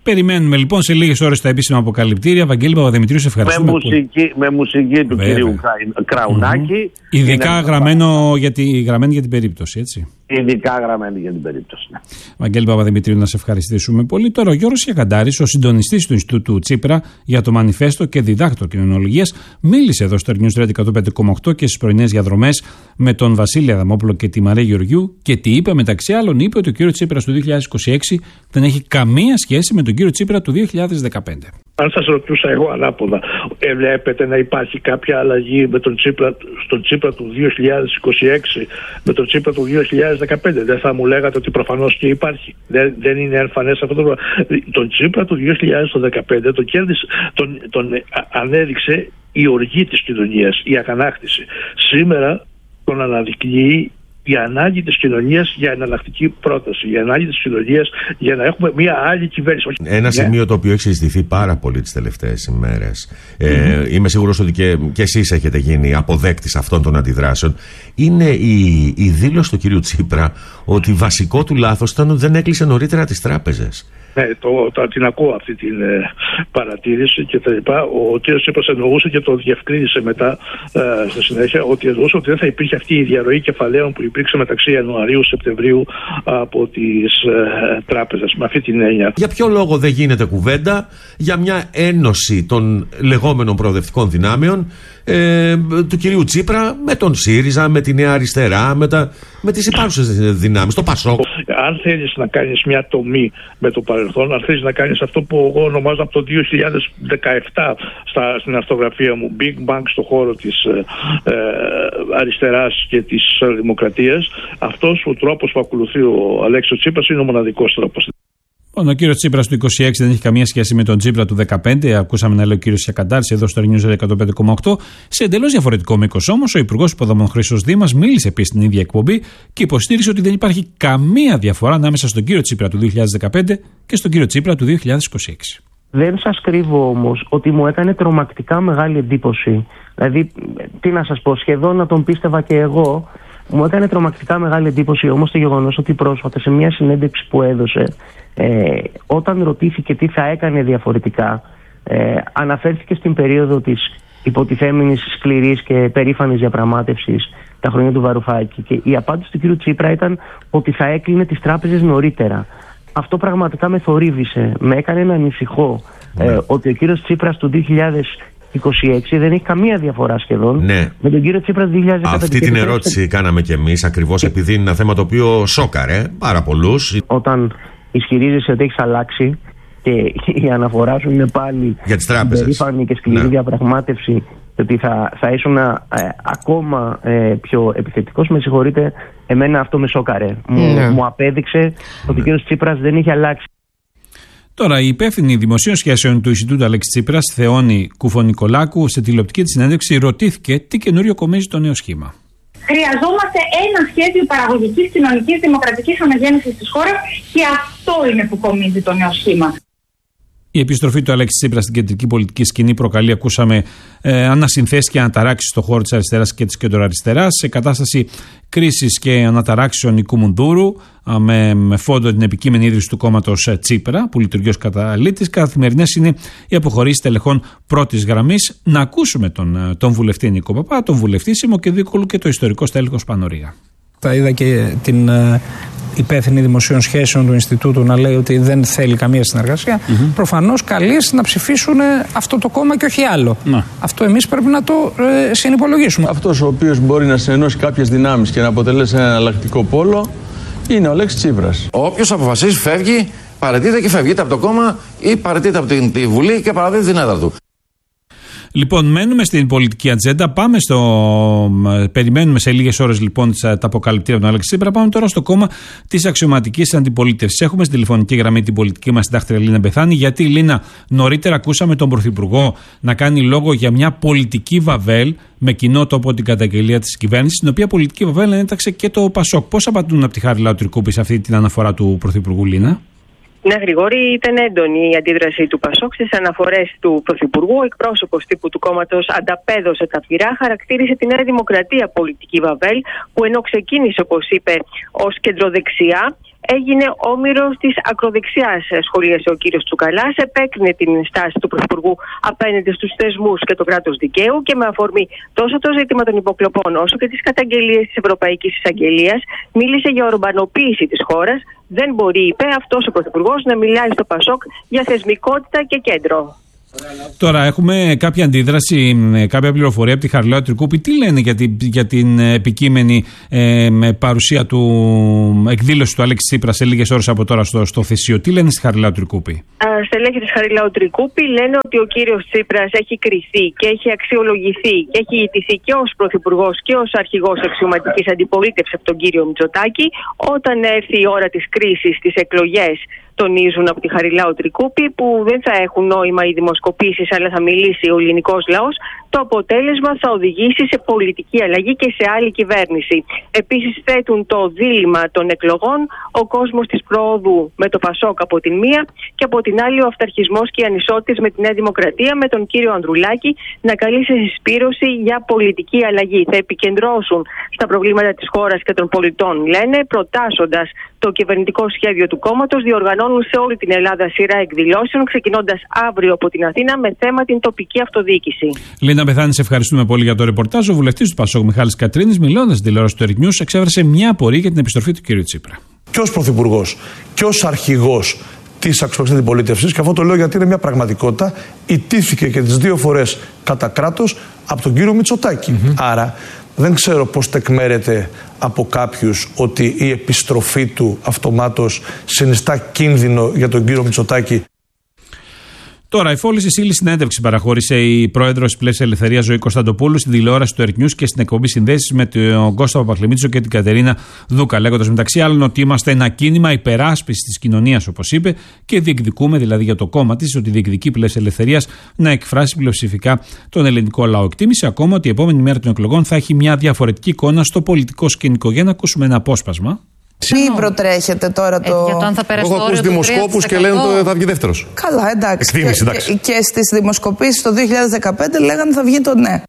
Περιμένουμε λοιπόν σε λίγες ώρες τα επίσημα αποκαλυπτήρια. Βαγγέλη Παπαδημητρίου, σε ευχαριστούμε. Με μουσική του κυρίου Κραουνάκη. Ειδικά γραμμένη για την περίπτωση, έτσι. Ειδικά γραμμένη για την περίπτωση. Ναι. Βαγγέλη Παπαδημητρίου, να σε ευχαριστήσουμε πολύ. Τώρα ο Γιώργος Ιακαντάρης, ο συντονιστής του Ινστιτούτου Τσίπρα για το Μανιφέστο και διδάκτορ κοινωνιολογίας, μίλησε εδώ στο News Radio 105,8 και στις πρωινές διαδρομές με τον Βασίλη Αδαμόπουλο και τη Μαρία Γεωργιού. Και τι είπε, μεταξύ άλλων, είπε ότι ο κύριος Τσίπρας του 2026 δεν έχει καμία σχέση με τον κύριο Τσίπρα του 2015. Αν σας ρωτούσα εγώ ανάποδα, βλέπετε να υπάρχει κάποια αλλαγή με τον Τσίπρα του 2026 με τον Τσίπρα του 2015? Δεν θα μου λέγατε ότι προφανώς και υπάρχει? Δεν είναι εμφανές αυτό το πράγμα? Τον Τσίπρα του 2015 τον ανέδειξε η οργή της κοινωνίας, η αγανάκτηση. Σήμερα τον αναδεικνύει η ανάγκη της κοινωνίας για εναλλακτική πρόταση, η ανάγκη της κοινωνίας για να έχουμε μια άλλη κυβέρνηση. Ένα σημείο το οποίο έχει συζητηθεί πάρα πολύ τις τελευταίες ημέρες, είμαι σίγουρος ότι και εσείς έχετε γίνει αποδέκτης αυτών των αντιδράσεων, είναι η δήλωση του κύριου Τσίπρα ότι βασικό του λάθος ήταν ότι δεν έκλεισε νωρίτερα τις τράπεζες. Ναι, την ακούω αυτή την παρατήρηση και τα λοιπά. Ο κ. Τσίπρας εννοούσε και το διευκρίνησε μετά στη συνέχεια ότι εννοούσε ότι δεν θα υπήρχε αυτή η διαρροή κεφαλαίων που υπήρξε μεταξύ Ιανουαρίου-Σεπτεμβρίου από τις τράπεζες. Με αυτή την έννοια. Για ποιο λόγο δεν γίνεται κουβέντα για μια ένωση των λεγόμενων προοδευτικών δυνάμεων του κυρίου Τσίπρα με τον ΣΥΡΙΖΑ, με τη Νέα Αριστερά, με τις υπάρχουσες δυνάμεις, το ΠΑΣΟΚ? Αν θέλεις να κάνεις μια τομή με το παρελθόν, αν θέλεις να κάνεις αυτό που εγώ ονομάζω από το 2017 στην αυτογραφία μου Big Bang στο χώρο της αριστεράς και της δημοκρατίας, αυτός ο τρόπος που ακολουθεί ο Αλέξης Τσίπρας είναι ο μοναδικός τρόπος. Ο κύριος Τσίπρας του 26 δεν έχει καμία σχέση με τον Τσίπρα του 15. Ακούσαμε να λέει ο κύριος Ιακαντάρης εδώ στο News 105,8. Σε εντελώς διαφορετικό μήκος όμως, ο Υπουργός Υποδομών Χρήστος Δήμας μίλησε επίσης στην ίδια εκπομπή και υποστήριξε ότι δεν υπάρχει καμία διαφορά ανάμεσα στον κύριο Τσίπρα του 2015 και στον κύριο Τσίπρα του 2026. Δεν σας κρύβω όμως ότι μου έκανε τρομακτικά μεγάλη εντύπωση. Δηλαδή, τι να σας πω, σχεδόν να τον πίστευα και εγώ. Μου έκανε τρομακτικά μεγάλη εντύπωση όμως το γεγονός ότι πρόσφατα σε μια συνέντευξη που έδωσε, όταν ρωτήθηκε τι θα έκανε διαφορετικά, αναφέρθηκε στην περίοδο της υποτιθέμενης σκληρής και περήφανης διαπραγμάτευσης τα χρόνια του Βαρουφάκη, και η απάντηση του κ. Τσίπρα ήταν ότι θα έκλεινε τις τράπεζες νωρίτερα. Αυτό πραγματικά με θορύβησε, με έκανε να ανησυχώ ότι ο κ. Τσίπρας του 2026 δεν έχει καμία διαφορά σχεδόν με τον κύριο Τσίπρα 2015. Αυτή την ερώτηση κάναμε κι εμείς, ακριβώς επειδή είναι ένα θέμα το οποίο σόκαρε πάρα πολλούς. Όταν ισχυρίζεσαι ότι έχεις αλλάξει και η αναφορά σου είναι πάλι για τις τράπεζες, περήφανη και σκληρή διαπραγμάτευση, ότι θα ήσουν ακόμα πιο επιθετικός, με συγχωρείτε, εμένα αυτό με σόκαρε. Μου απέδειξε ότι ο κύριος Τσίπρας δεν είχε αλλάξει. Τώρα, η υπεύθυνη δημοσίων σχέσεων του Ινστιτούτου Αλέξη Τσίπρας, Θεόνη Κουφωνικολάκου, σε τηλεοπτική της συνέντευξη ρωτήθηκε τι καινούριο κομίζει το νέο σχήμα. Χρειαζόμαστε ένα σχέδιο παραγωγικής, κοινωνικής, δημοκρατικής αναγέννησης της χώρας και αυτό είναι που κομίζει το νέο σχήμα. Η επιστροφή του Αλέξη Τσίπρα στην κεντρική πολιτική σκηνή προκαλεί, ακούσαμε, ανασυνθέσεις και αναταράξεις στον χώρο της αριστεράς και της κεντροαριστεράς, σε κατάσταση κρίσης και αναταράξεων Νικού Μουνδούρου, με φόντο την επικείμενη ίδρυση του κόμματος Τσίπρα, που λειτουργεί ως καταλήτης. Καθημερινές είναι οι αποχωρήσεις τελεχών πρώτης γραμμής. Να ακούσουμε τον βουλευτή Νίκο Παπά, τον βουλευτή Σίμω Κεδίκολου και το ιστορικό στέλεχος Πανορία. Θα είδα και την υπεύθυνη δημοσίων σχέσεων του Ινστιτούτου να λέει ότι δεν θέλει καμία συνεργασία. Προφανώς καλείς να ψηφίσουν αυτό το κόμμα και όχι άλλο. Αυτό εμείς πρέπει να το συνυπολογίσουμε. Αυτός ο οποίος μπορεί να συνενώσει κάποιες δυνάμεις και να αποτελέσει ένα εναλλακτικό πόλο είναι ο Αλέξης Τσίπρας. Όποιος αποφασίσει φεύγει, παραιτείται και φεύγει είτε από το κόμμα ή παραιτείται από τη Βουλή και παραδίδει την έδρα του. Λοιπόν, μένουμε στην πολιτική ατζέντα. Περιμένουμε σε λίγες ώρες λοιπόν τα αποκαλυπτήρια από τον Αλέξη Τσίπρα. Πάμε τώρα στο κόμμα της αξιωματικής αντιπολίτευσης. Έχουμε στην τηλεφωνική γραμμή την πολιτική μας συντάκτρια Λίνα Μπεθάνη. Γιατί, Λίνα, νωρίτερα ακούσαμε τον Πρωθυπουργό να κάνει λόγο για μια πολιτική βαβέλ με κοινό τόπο την καταγγελία της κυβέρνησης, την οποία πολιτική βαβέλ ένταξε και το ΠΑΣΟΚ. Πώς απαντούν από τη Χάρη Τρικούπη σε αυτή την αναφορά του Πρωθυπουργού, Λίνα? Ναι, Γρηγόρη, ήταν έντονη η αντίδραση του ΠΑΣΟΚ στις αναφορές του Πρωθυπουργού. Ο εκπρόσωπος τύπου του κόμματος ανταπέδωσε τα πυρά, χαρακτήρισε τη Νέα Δημοκρατία πολιτική βαβέλ, που ενώ ξεκίνησε, όπως είπε, ως κεντροδεξιά, έγινε όμηρος της ακροδεξιάς, σχολίασε ο κύριος Τσουκαλάς, επέκρινε την στάση του Πρωθυπουργού απέναντι στους θεσμούς και το κράτος δικαίου και με αφορμή τόσο το ζήτημα των υποκλοπών όσο και τις καταγγελίες της Ευρωπαϊκής Εισαγγελίας, μίλησε για ορμπανοποίηση της χώρας. Δεν μπορεί, είπε, αυτός ο Πρωθυπουργός να μιλάει στο ΠΑΣΟΚ για θεσμικότητα και κέντρο. Τώρα έχουμε κάποια αντίδραση, κάποια πληροφορία από τη Χαριλάου Τρικούπη. Τι λένε για την επικείμενη παρουσία του, εκδήλωση του Αλέξη Τσίπρα σε λίγες ώρες από τώρα στο Θεσίο? Τι λένε στη Χαριλάου Τρικούπη? Στελέχη της Χαριλάου Τρικούπη λένε ότι ο κύριος Τσίπρας έχει κριθεί και έχει αξιολογηθεί και έχει ιτηθεί και ως Πρωθυπουργός και ως αρχηγός αξιωματικής αντιπολίτευσης από τον κύριο Μητσοτάκη. Όταν έρθει η ώρα της κρίσης, τις εκλογές, τονίζουν από τη Χαριλάου Τρικούπη, που δεν θα έχουν νόημα οι δημοσκοπήσεις, αλλά θα μιλήσει ο ελληνικός λαός, το αποτέλεσμα θα οδηγήσει σε πολιτική αλλαγή και σε άλλη κυβέρνηση. Επίσης θέτουν το δίλημμα των εκλογών, ο κόσμος της προόδου με το ΠΑΣΟΚ από την μία και από την άλλη ο αυταρχισμός και οι ανισότητες με τη Νέα Δημοκρατία, με τον κύριο Ανδρουλάκη να καλεί σε συσπήρωση για πολιτική αλλαγή. Θα επικεντρώσουν στα προβλήματα της χώρας και των πολιτών, λένε, προτάσσοντας το κυβερνητικό σχέδιο του κόμματος. Διοργανώνουν σε όλη την Ελλάδα σειρά εκδηλώσεων, ξεκινώντας αύριο από την Αθήνα με θέμα την τοπική αυτοδιοίκηση. Λίνα Πεθάνη, σε ευχαριστούμε πολύ για το ρεπορτάζ. Ο βουλευτής του ΠΑΣΟΚ, Μιχάλης Κατρίνης, μιλώντας στην τηλεόραση του Erik News, εξέφρασε μια απορία για την επιστροφή του κ. Τσίπρα. Και ως Πρωθυπουργός και ως αρχηγός της αξιωματικής αντιπολίτευσης, και αυτό το λέω γιατί είναι μια πραγματικότητα, ιτήθηκε και τις δύο φορές κατά κράτος από τον κύριο Μητσοτάκη. Άρα δεν ξέρω πώς τεκμέρεται από κάποιους ότι η επιστροφή του αυτομάτως συνιστά κίνδυνο για τον κύριο Μητσοτάκη. Τώρα, η Φόλης Ισήλη συνέντευξη παραχώρησε η πρόεδρος της Πλεύσης Ελευθερίας Ζωή Κωνσταντοπούλου στην τηλεόραση του Erik News και στην εκπομπή συνδέσεις με τον Κώστα Παπακλημίτσο και την Κατερίνα Δούκα, λέγοντας μεταξύ άλλων ότι είμαστε ένα κίνημα υπεράσπισης της κοινωνίας, όπως είπε, και διεκδικούμε, δηλαδή για το κόμμα της, ότι διεκδικεί η Πλεύση Ελευθερίας να εκφράσει πλειοψηφικά τον ελληνικό λαό. Εκτίμησε ακόμα ότι η επόμενη μέρα των εκλογών θα έχει μια διαφορετική εικόνα στο πολιτικό σκηνικό. Για να ακούσουμε ένα απόσπασμα. Μην προτρέχετε τώρα το. Για το αν θα περάσει. Έχω ακούσει δημοσκόπους και λένε ότι θα βγει δεύτερος. Καλά, εντάξει. Εκτίμηση, εντάξει. Και στις δημοσκοπήσεις το 2015 λέγανε θα βγει το ναι.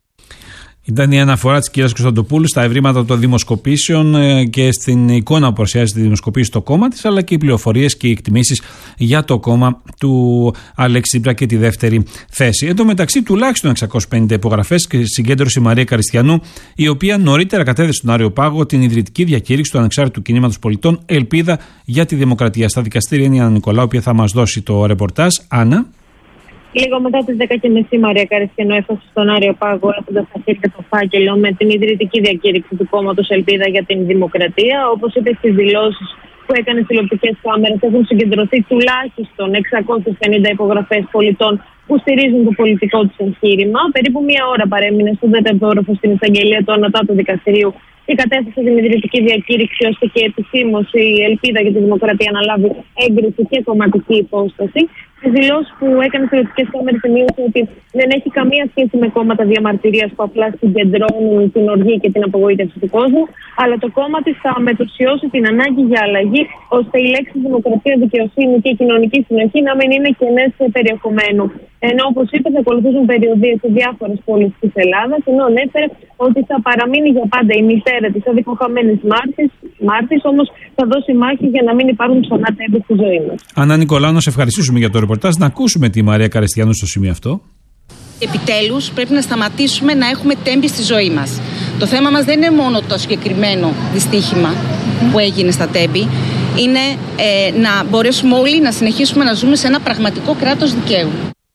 Ήταν η αναφορά της κυρίας Κωνσταντοπούλου στα ευρήματα των δημοσκοπήσεων και στην εικόνα που παρουσιάζει τη δημοσκοπήση στο κόμμα της, αλλά και οι πληροφορίες και οι εκτιμήσεις για το κόμμα του Αλέξη Τσίπρα και τη δεύτερη θέση. Εν τω μεταξύ, τουλάχιστον 650 υπογραφές και συγκέντρωσε η Μαρία Καριστιανού, η οποία νωρίτερα κατέθεσε στον Άριο Πάγο την ιδρυτική διακήρυξη του Ανεξάρτητου Κινήματος Πολιτών Ελπίδα για τη Δημοκρατία. Στα δικαστήρια είναι η Άννα Νικολάου, η οποία θα μας δώσει το ρεπορτάζ. Άννα. Λίγο μετά τις 10:30 η Μαρία Καριστιανού έφτασε στον Άριο Πάγο, έχοντας στα χέρια το φάκελο με την ιδρυτική διακήρυξη του κόμματος Ελπίδα για την Δημοκρατία. Όπως είπε στις δηλώσεις που έκανε στις τηλεοπτικές κάμερες, έχουν συγκεντρωθεί τουλάχιστον 650 υπογραφές πολιτών που στηρίζουν το πολιτικό τους εγχείρημα. Περίπου μία ώρα παρέμεινε στον 4ο όροφο στην εισαγγελία του Ανωτάτου Δικαστηρίου και κατέθεσε την ιδρυτική διακήρυξη, ώστε και επισήμως η Ελπίδα για τη Δημοκρατία να λάβει έγκριση και κομματική υπόσταση. Στις δηλώσεις που έκανε στις τηλεοπτικές κάμερες σημείωσε ότι δεν έχει καμία σχέση με κόμματα διαμαρτυρίας που απλά συγκεντρώνουν την οργή και την απογοήτευση του κόσμου, αλλά το κόμμα της θα μετουσιώσει την ανάγκη για αλλαγή, ώστε οι λέξεις δημοκρατία, δικαιοσύνη και κοινωνική συνοχή να μην είναι κενές περιεχομένου. Ενώ, όπως είπε, θα ακολουθήσουν περιοδίες σε διάφορες πόλεις της Ελλάδας, ενώ ανέφερε ότι θα παραμείνει για πάντα η μητέρα της αδικοχαμένης Μάρτης, όμως θα δώσει μάχη για να μην υπάρχουν ξανά τέμπη στη ζωή μας. Ανά Νικολάου, να σε ευχαριστήσουμε για το ρεπορτάζ. Να ακούσουμε τη Μαρία Καριστιανού στο σημείο αυτό. Επιτέλους πρέπει να σταματήσουμε να έχουμε τέμπη στη ζωή μας. Το θέμα μας δεν είναι μόνο το συγκεκριμένο δυστύχημα που έγινε στα τέμπη. Είναι να μπορέσουμε όλοι να συνεχίσουμε να ζούμε σε ένα πραγματικό κράτος δικαίου.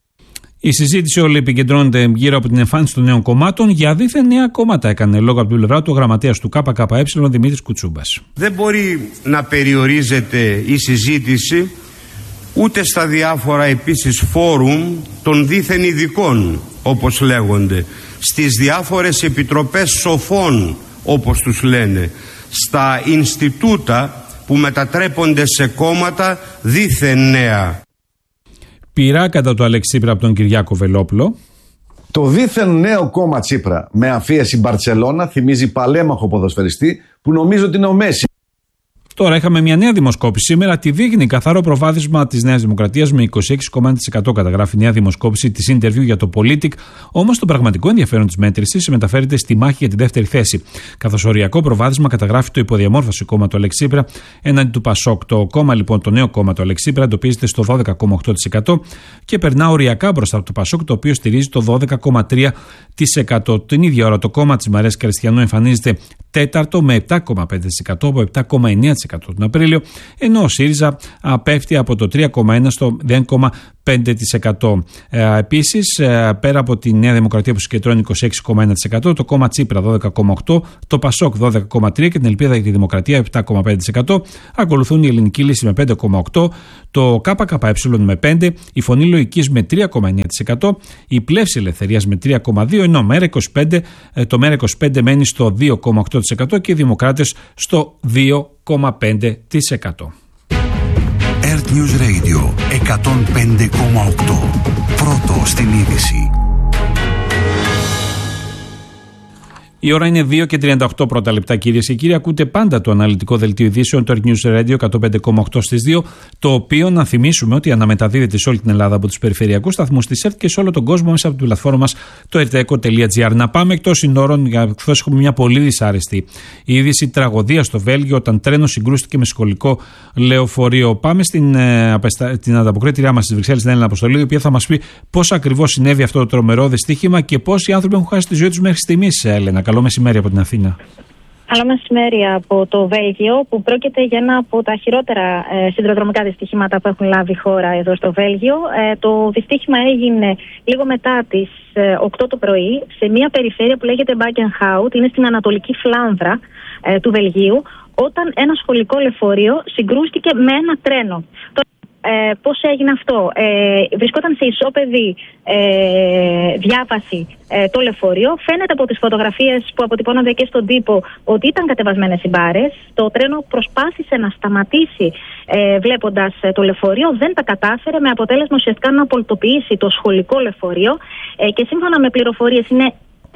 Η συζήτηση όλη επικεντρώνεται γύρω από την εμφάνιση των νέων κομμάτων. Για δίθεν νέα κόμματα έκανε λόγο από την πλευρά του ο γραμματέας του ΚΚΕ, Δημήτρης Κουτσούμπας. Δεν μπορεί να περιορίζεται η συζήτηση ούτε στα διάφορα επίσης φόρουμ των δίθεν ειδικών, όπως λέγονται, στις διάφορες επιτροπές σοφών, όπως τους λένε, στα Ινστιτούτα που μετατρέπονται σε κόμματα δίθεν νέα. Πειρά κατά του Αλέξη Τσίπρα από τον Κυριάκο Βελόπουλο. Το δίθεν νέο κόμμα Τσίπρα με αφίεση Μπαρτσελώνα θυμίζει παλέμαχο ποδοσφαιριστή που νομίζω ότι είναι ο Μέση. Τώρα είχαμε μια νέα δημοσκόπηση σήμερα, τη δείχνει καθαρό προβάδισμα της Νέας Δημοκρατίας με 26,1% καταγράφει νέα δημοσκόπηση της Interview για το Politic. Όμως το πραγματικό ενδιαφέρον της μέτρησης μεταφέρεται στη μάχη για τη δεύτερη θέση. Καθώς οριακό προβάδισμα καταγράφει το υποδιαμόρφωση κόμμα του Αλέξη Τσίπρα έναντι του Πασόκ. Το κόμμα λοιπόν, το νέο κόμμα του Αλέξη Τσίπρα, εντοπίζεται στο 12,8% και περνά οριακά μπροστά από το Πασόκ, το οποίο στηρίζει το 12,3%. Την ίδια ώρα το κόμμα της Μαρίας Κριστιανού εμφανίζεται τέταρτο με 7,5% από 7,9% τον Απρίλιο, ενώ ο ΣΥΡΙΖΑ πέφτει από το 3,1% στο 0,5%. Επίσης, πέρα από τη Νέα Δημοκρατία που συγκεντρώνει 26,1%, το κόμμα Τσίπρα 12,8%, το Πασόκ 12,3% και την Ελπίδα για τη Δημοκρατία 7,5%. Ακολουθούν η Ελληνική Λύση με 5,8%, το ΚΚΕ με 5%, η Φωνή Λογικής με 3,9%, η Πλεύση Ελευθερίας με 3,2%, ενώ το ΜΕΡΑ25 μένει στο 2,8% και οι Δημοκράτες στο 2,5%. Earth News Radio 105,8. Πρώτο στην είδηση. Η ώρα είναι 2 και 38 πρώτα λεπτά, κυρίες και κύριοι. Ακούτε πάντα το αναλυτικό δελτίο ειδήσεων του Earth News Radio 105,8 στις 2, το οποίο να θυμίσουμε ότι αναμεταδίδεται σε όλη την Ελλάδα από τους περιφερειακούς σταθμούς της Earth και σε όλο τον κόσμο μέσα από την πλατφόρμα μας το erteco.gr. Να πάμε εκτός συνόρων, καθώς έχουμε μια πολύ δυσάρεστη είδηση, τραγωδία στο Βέλγιο όταν τρένο συγκρούστηκε με σχολικό λεωφορείο. Πάμε στην ανταποκρίτριά μας στις Βρυξέλλες, την Έλληνα Αποστολή, η οποία θα μας πει πώς ακριβώς συνέβη αυτό το τρομερό δυστύχημα και πόσοι άνθρωποι έχουν χάσει τη ζωή τους μέχρι στιγμής, Έλενα. Καλό μεσημέρι από την Αθήνα. Καλό μεσημέρι από το Βέλγιο, που πρόκειται για ένα από τα χειρότερα σιδηροδρομικά δυστύχηματα που έχουν λάβει η χώρα εδώ στο Βέλγιο. Το δυστύχημα έγινε λίγο μετά τις 8 το πρωί σε μια περιφέρεια που λέγεται Μπάκενχάουτ, είναι στην ανατολική φλάνδρα του Βελγίου, όταν ένα σχολικό λεωφορείο συγκρούστηκε με ένα τρένο. Πώς έγινε αυτό? Βρισκόταν σε ισόπεδη διάβαση το λεωφορείο. Φαίνεται από τις φωτογραφίες που αποτυπώνονται και στον τύπο ότι ήταν κατεβασμένες οι μπάρες. Το τρένο προσπάθησε να σταματήσει βλέποντας το λεωφορείο, δεν τα κατάφερε, με αποτέλεσμα ουσιαστικά να απολυτοποιήσει το σχολικό λεωφορείο και σύμφωνα με πληροφορίες είναι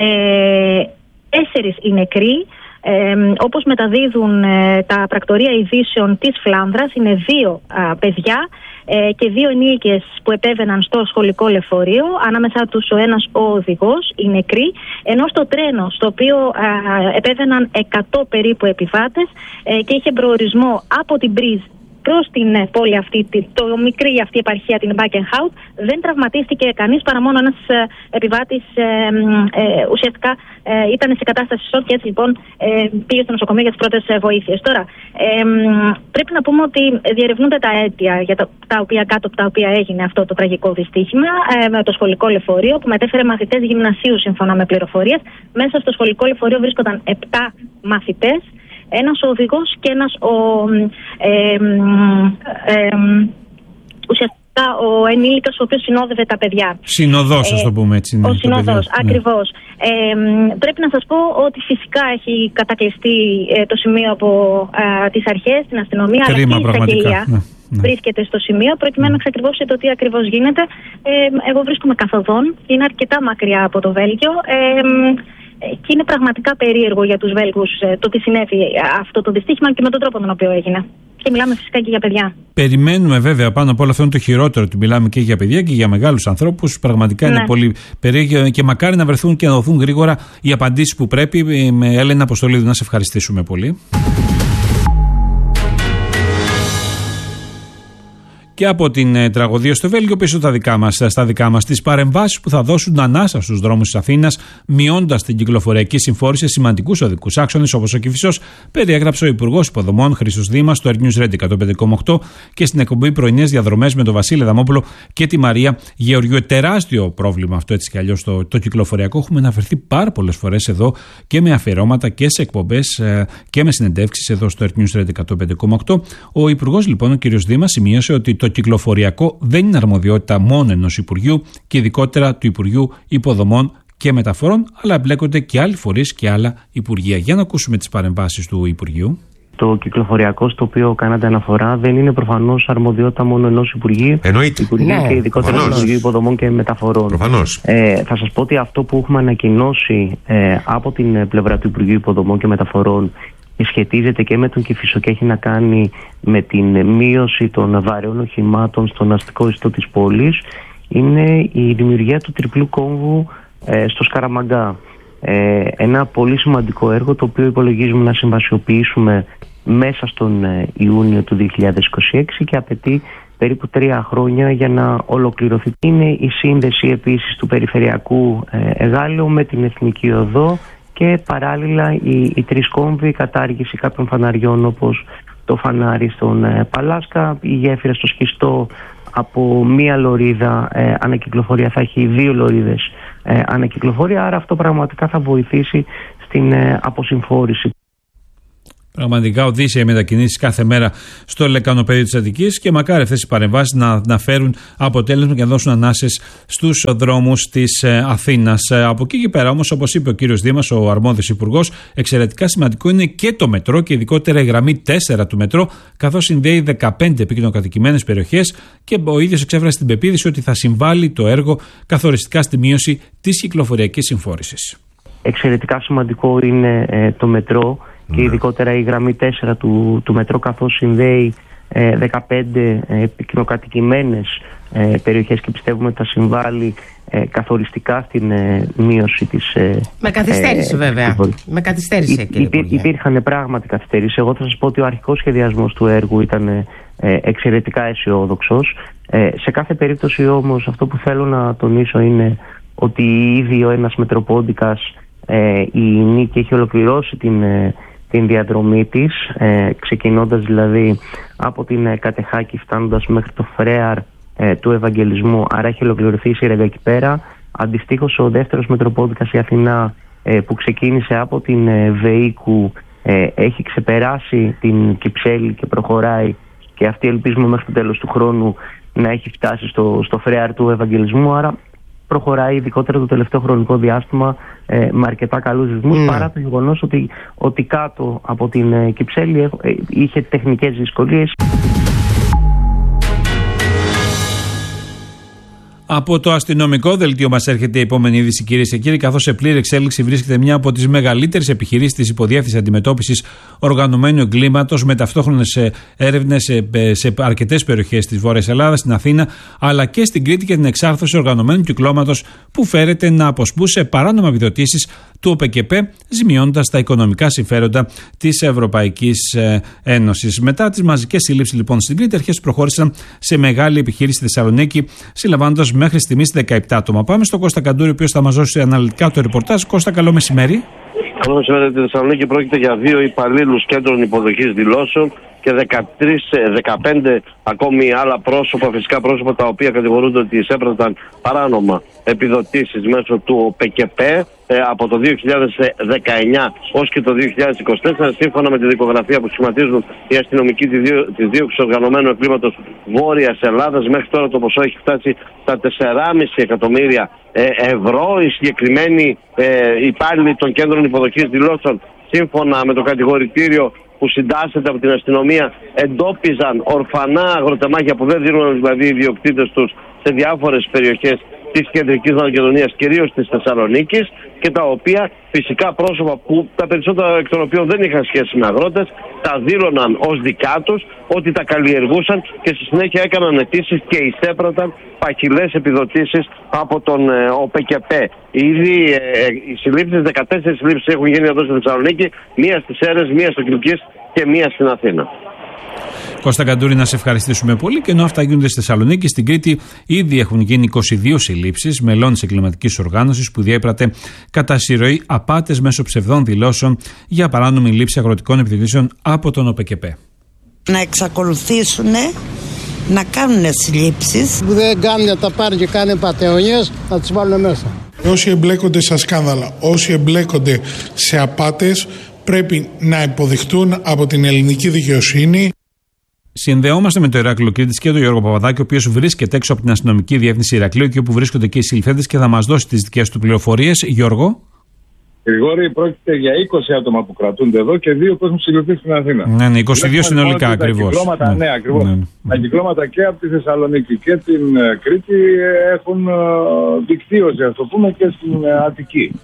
4 οι νεκροί. Όπως μεταδίδουν τα πρακτορία ειδήσεων της Φλάνδρας, είναι 2 παιδιά και 2 ενήλικες που επέβαιναν στο σχολικό λεωφορείο, ανάμεσά τους ο ένας ο οδηγός, οι νεκροί, ενώ στο τρένο στο οποίο επέβαιναν 100 περίπου επιβάτες και είχε προορισμό από την Μπρίζ προς την πόλη αυτή, το μικρή αυτή επαρχία, την Μπάκενχάουτ, δεν τραυματίστηκε κανείς παρά μόνο ένας επιβάτης ουσιαστικά ήταν σε κατάσταση σοκ και έτσι λοιπόν πήγε στο νοσοκομείο για τις πρώτες βοήθειες. Τώρα, πρέπει να πούμε ότι διερευνούνται τα αίτια για κάτω από τα οποία έγινε αυτό το τραγικό δυστύχημα με το σχολικό λεωφορείο που μετέφερε μαθητές γυμνασίου σύμφωνα με πληροφορίες. Μέσα στο σχολικό λεωφορείο βρίσκονταν 7 μαθητές, ένας ο οδηγός και ένας ουσιαστικά ο ενήλικας ο οποίος συνόδευε τα παιδιά. Συνοδός, ας το πούμε έτσι. Ο συνοδός, ακριβώς. Πρέπει να σας πω ότι φυσικά έχει κατακλειστεί το σημείο από τις αρχές, την αστυνομία, αλλά και η εισαγγελία βρίσκεται στο σημείο προκειμένου να εξακριβώσει το τι ακριβώς γίνεται. Εγώ βρίσκομαι καθοδόν, είναι αρκετά μακριά από το Βέλγιο. Και είναι πραγματικά περίεργο για τους Βέλγους το τι συνέβη αυτό το δυστύχημα και με τον τρόπο τον οποίο έγινε. Και μιλάμε φυσικά και για παιδιά. Περιμένουμε βέβαια πάνω απ' όλα, αυτό είναι το χειρότερο, ότι μιλάμε και για παιδιά και για μεγάλους ανθρώπους. Πραγματικά είναι πολύ περίεργο και μακάρι να βρεθούν και να δοθούν γρήγορα οι απαντήσεις που πρέπει. Με Έλενα Αποστολίδου, να σε ευχαριστήσουμε πολύ. Και από την τραγωδία στο Βέλγιο πίσω στα δικά μας τις παρεμβάσεις που θα δώσουν ανάσα στους δρόμους της Αθήνας, μειώντας την κυκλοφοριακή συμφόρηση σε σημαντικούς οδικούς άξονες όπως ο Κηφισός, περιέγραψε ο Υπουργός Υποδομών Χρήστος Δήμας στο Earth News Radio 105,8 και στην εκπομπή Πρωινές Διαδρομές με τον Βασίλη Δαμόπουλο και τη Μαρία Γεωργιού. Τεράστιο πρόβλημα αυτό έτσι κι αλλιώς το κυκλοφοριακό. Έχουμε αναφερθεί πάρα πολλές φορές εδώ και με αφιερώματα και σε εκπομπές και με συνεντεύξεις εδώ στο Earth News Radio 105,8. Ο Υπουργός λοιπόν, ο κ. Δήμας, σημείωσε ότι το κυκλοφοριακό δεν είναι αρμοδιότητα μόνο ενός Υπουργείου και ειδικότερα του Υπουργείου Υποδομών και Μεταφορών, αλλά εμπλέκονται και άλλοι φορείς και άλλα Υπουργεία. Για να ακούσουμε τις παρεμβάσεις του Υπουργείου. Το κυκλοφοριακό στο οποίο κάνατε αναφορά δεν είναι προφανώς αρμοδιότητα μόνο ενός Υπουργείου. Εννοείται. Υπουργείου και ειδικότερα του Υπουργείου Υποδομών και Μεταφορών. Προφανώς. Θα σας πω ότι αυτό που έχουμε ανακοινώσει από την πλευρά του Υπουργείου Υποδομών και Μεταφορών και και σχετίζεται και με τον Κηφισό και έχει να κάνει με την μείωση των βαρέων οχημάτων στον αστικό ιστό της πόλης, είναι η δημιουργία του τριπλού κόμβου στο Σκαραμαγκά. Ένα πολύ σημαντικό έργο, το οποίο υπολογίζουμε να συμβασιοποιήσουμε μέσα στον Ιούνιο του 2026 και απαιτεί περίπου 3 χρόνια για να ολοκληρωθεί. Είναι η σύνδεση επίσης του περιφερειακού Εγάλεου με την Εθνική Οδό και παράλληλα οι 3 κόμβοι, η κατάργηση κάποιων φαναριών όπως το φανάρι στον Παλάσκα, η γέφυρα στο Σχιστό από μία λωρίδα ανακυκλοφορία θα έχει 2 λωρίδες ανακυκλοφορία, άρα αυτό πραγματικά θα βοηθήσει στην αποσυμφόρηση. Πραγματικά οδύσσια μετακινήσεις κάθε μέρα στο λεκανοπέδιο της Αττικής και μακάρι αυτές οι παρεμβάσεις να φέρουν αποτέλεσμα και να δώσουν ανάσες στους δρόμους της Αθήνας. Από εκεί και πέρα όμως, όπως είπε ο κύριος Δήμας, ο αρμόδιος υπουργός, εξαιρετικά σημαντικό είναι και το μετρό και ειδικότερα η γραμμή 4 του μετρό, καθώς συνδέει 15 επικοινωνικατοικημένες περιοχές και ο ίδιος εξέφρασε την πεποίθηση ότι θα συμβάλλει το έργο καθοριστικά στη μείωση της κυκλοφοριακής συμφόρησης. Εξαιρετικά σημαντικό είναι το μετρό και ειδικότερα η γραμμή 4 του μετρό, καθώς συνδέει 15 επικοινωνικατοικημένες περιοχές και πιστεύουμε ότι θα συμβάλλει καθοριστικά στην μείωση της... Με καθυστέρηση βέβαια. Με καθυστέρηση, κύριε Υπουργέ. Υπήρχαν πράγματι καθυστέρηση. Εγώ θα σας πω ότι ο αρχικός σχεδιασμός του έργου ήταν εξαιρετικά αισιόδοξος. Σε κάθε περίπτωση όμως αυτό που θέλω να τονίσω είναι ότι ήδη ο ένας Μετροπόντικας, η Νίκη, έχει ολοκληρώσει την διαδρομή της, ξεκινώντας δηλαδή από την Κατεχάκη φτάνοντας μέχρι το Φρέαρ του Ευαγγελισμού, άρα έχει ολοκληρωθεί η σύραγγα εκεί πέρα. Αντιστοίχως ο δεύτερος Μετροπόντικας, η Αθηνά, που ξεκίνησε από την Βεΐκου, έχει ξεπεράσει την Κυψέλη και προχωράει, και αυτή ελπίζουμε μέχρι το τέλος του χρόνου να έχει φτάσει στο Φρέαρ του Ευαγγελισμού, άρα προχωράει ειδικότερα το τελευταίο χρονικό διάστημα με αρκετά καλούς ρυθμούς, παρά το γεγονός ότι κάτω από την Κυψέλη είχε τεχνικές δυσκολίες. Από το αστυνομικό δελτίο μας έρχεται η επόμενη είδηση, κυρίες και κύριοι, καθώς σε πλήρη εξέλιξη βρίσκεται μια από τις μεγαλύτερες επιχειρήσεις της υποδιεύθυνσης αντιμετώπισης οργανωμένου εγκλήματος, με ταυτόχρονες έρευνες σε αρκετές περιοχές της Βόρειας Ελλάδας, στην Αθήνα, αλλά και στην Κρήτη, και την εξάρθρωση οργανωμένου κυκλώματος που φέρεται να αποσπούσε παράνομα επιδοτήσεις του ΟΠΚΠ, ζημιώνοντας τα οικονομικά συμφέροντα της Ευρωπαϊκής Ένωσης. Μετά τις μαζικές συλλήψεις λοιπόν στην Κρήτη, αρχές προχώρησαν σε μεγάλη επιχείρηση στη Θεσσαλονίκη, συλλαμβάνοντας μέχρι στιγμής 17 άτομα. Πάμε στον Κώστα Καντούρη, ο οποίος θα μας δώσει αναλυτικά το ρεπορτάζ. Κώστα, καλό μεσημέρι. Καλό μεσημέρι. Στη Θεσσαλονίκη πρόκειται για 2 υπαλλήλους κέντρων υποδοχής δηλώσεων και 15 ακόμη άλλα πρόσωπα, φυσικά πρόσωπα, τα οποία κατηγορούνται ότι εισέπραξαν παράνομα επιδοτήσεις μέσω του ΟΠΚΠ από το 2019 ως και το 2024, σύμφωνα με τη δικογραφία που σχηματίζουν οι αστυνομικοί της δίωξης οργανωμένου εγκλήματος Βόρειας Ελλάδας. Μέχρι τώρα το ποσό έχει φτάσει στα 4,5 εκατομμύρια ευρώ. Οι συγκεκριμένοι υπάλληλοι των κέντρων υποδοχής δηλώσεων, σύμφωνα με το κατηγορητήριο που συντάσσεται από την αστυνομία, εντόπιζαν ορφανά αγροτεμάχια που δεν δίνουν δηλαδή οι ιδιοκτήτες τους σε διάφορες περιοχές της κεντρικής Μακεδονίας, κυρίως της Θεσσαλονίκης, και τα οποία φυσικά πρόσωπα, που τα περισσότερα εκ των οποίων δεν είχαν σχέση με αγρότες, τα δήλωναν ως δικά τους, ότι τα καλλιεργούσαν και στη συνέχεια έκαναν αιτήσεις και εισέπραταν παχυλές επιδοτήσεις από τον ΟΠΚΠ. Ήδη οι συλλήψεις, 14 συλλήψεις έχουν γίνει εδώ στη Θεσσαλονίκη, μία στις Σέρρες, μία στο Κιλκής και μία στην Αθήνα. Κώστα Καντούρη, να σε ευχαριστήσουμε πολύ. Και ενώ αυτά γίνονται στη Θεσσαλονίκη, στην Κρήτη ήδη έχουν γίνει 22 συλλήψεις μελών της εγκληματικής οργάνωσης που διέπρατε κατά συρροή απάτες μέσω ψευδών δηλώσεων για παράνομη λήψη αγροτικών επιδοτήσεων από τον ΟΠΚΠ. Να εξακολουθήσουν να κάνουν συλλήψεις. Που δεν κάνουν να τα πάρουν και κάνουν πατεωνιές, να τις βάλουν μέσα. Όσοι εμπλέκονται στα σκάνδαλα, όσοι εμπλέκονται σε απάτες, πρέπει να υποδειχτούν από την ελληνική δικαιοσύνη. Συνδεόμαστε με το Ηράκλειο Κρήτης και τον Γιώργο Παπαδάκη, ο οποίος βρίσκεται έξω από την αστυνομική διεύθυνση Ηρακλείου και όπου βρίσκονται και οι συλληφθέντες, και θα μας δώσει τις δικές του πληροφορίες. Γιώργο. Γρηγόρη, πρόκειται για 20 άτομα που κρατούνται εδώ και 2 που έχουν συλληφθεί στην Αθήνα. Ναι, 22 συνολικά ακριβώς. Ναι, ακριβώς. Τα κυκλώματα και από τη Θεσσαλονίκη και την Κρήτη έχουν δικτύωση, ας το πούμε, και στην Αττική.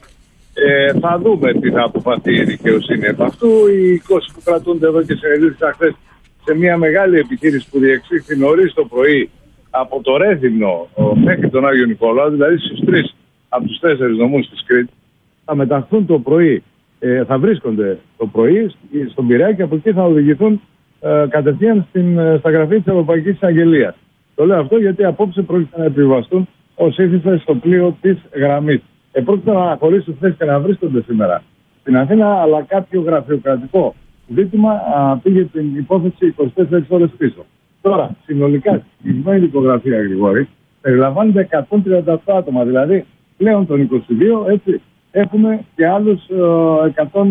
Θα δούμε τι θα αποφαθεί η δικαιοσύνη επ' αυτού. Οι 20 που κρατούνται εδώ και συνελήφθησαν χθες σε μια μεγάλη επιχείρηση που διεξήχθη νωρίς το πρωί από το Ρέθυμνο μέχρι τον Άγιο Νικόλαο, δηλαδή στους 3 από τους 4 νομούς της Κρήτης, θα μεταχθούν το πρωί, θα βρίσκονται το πρωί στον Πειραιά και από εκεί θα οδηγηθούν κατευθείαν στα γραφεία της Ευρωπαϊκής Εισαγγελίας. Το λέω αυτό γιατί απόψε πρόκειται να επιβαστούν ως ήθιστε στο πλοίο της γραμμής. Πρόκειται να αναχωρήσουν θέσεις και να βρίσκονται σήμερα στην Αθήνα, αλλά κάποιο γραφειοκρατικό ζήτημα πήγε την υπόθεση 24 ώρες πίσω. Τώρα, συνολικά, η συγκεκριμένη δικογραφία, Γρηγόρη, περιλαμβάνεται 138 άτομα. Δηλαδή, πλέον των 22, έτσι, έχουμε και άλλους 100.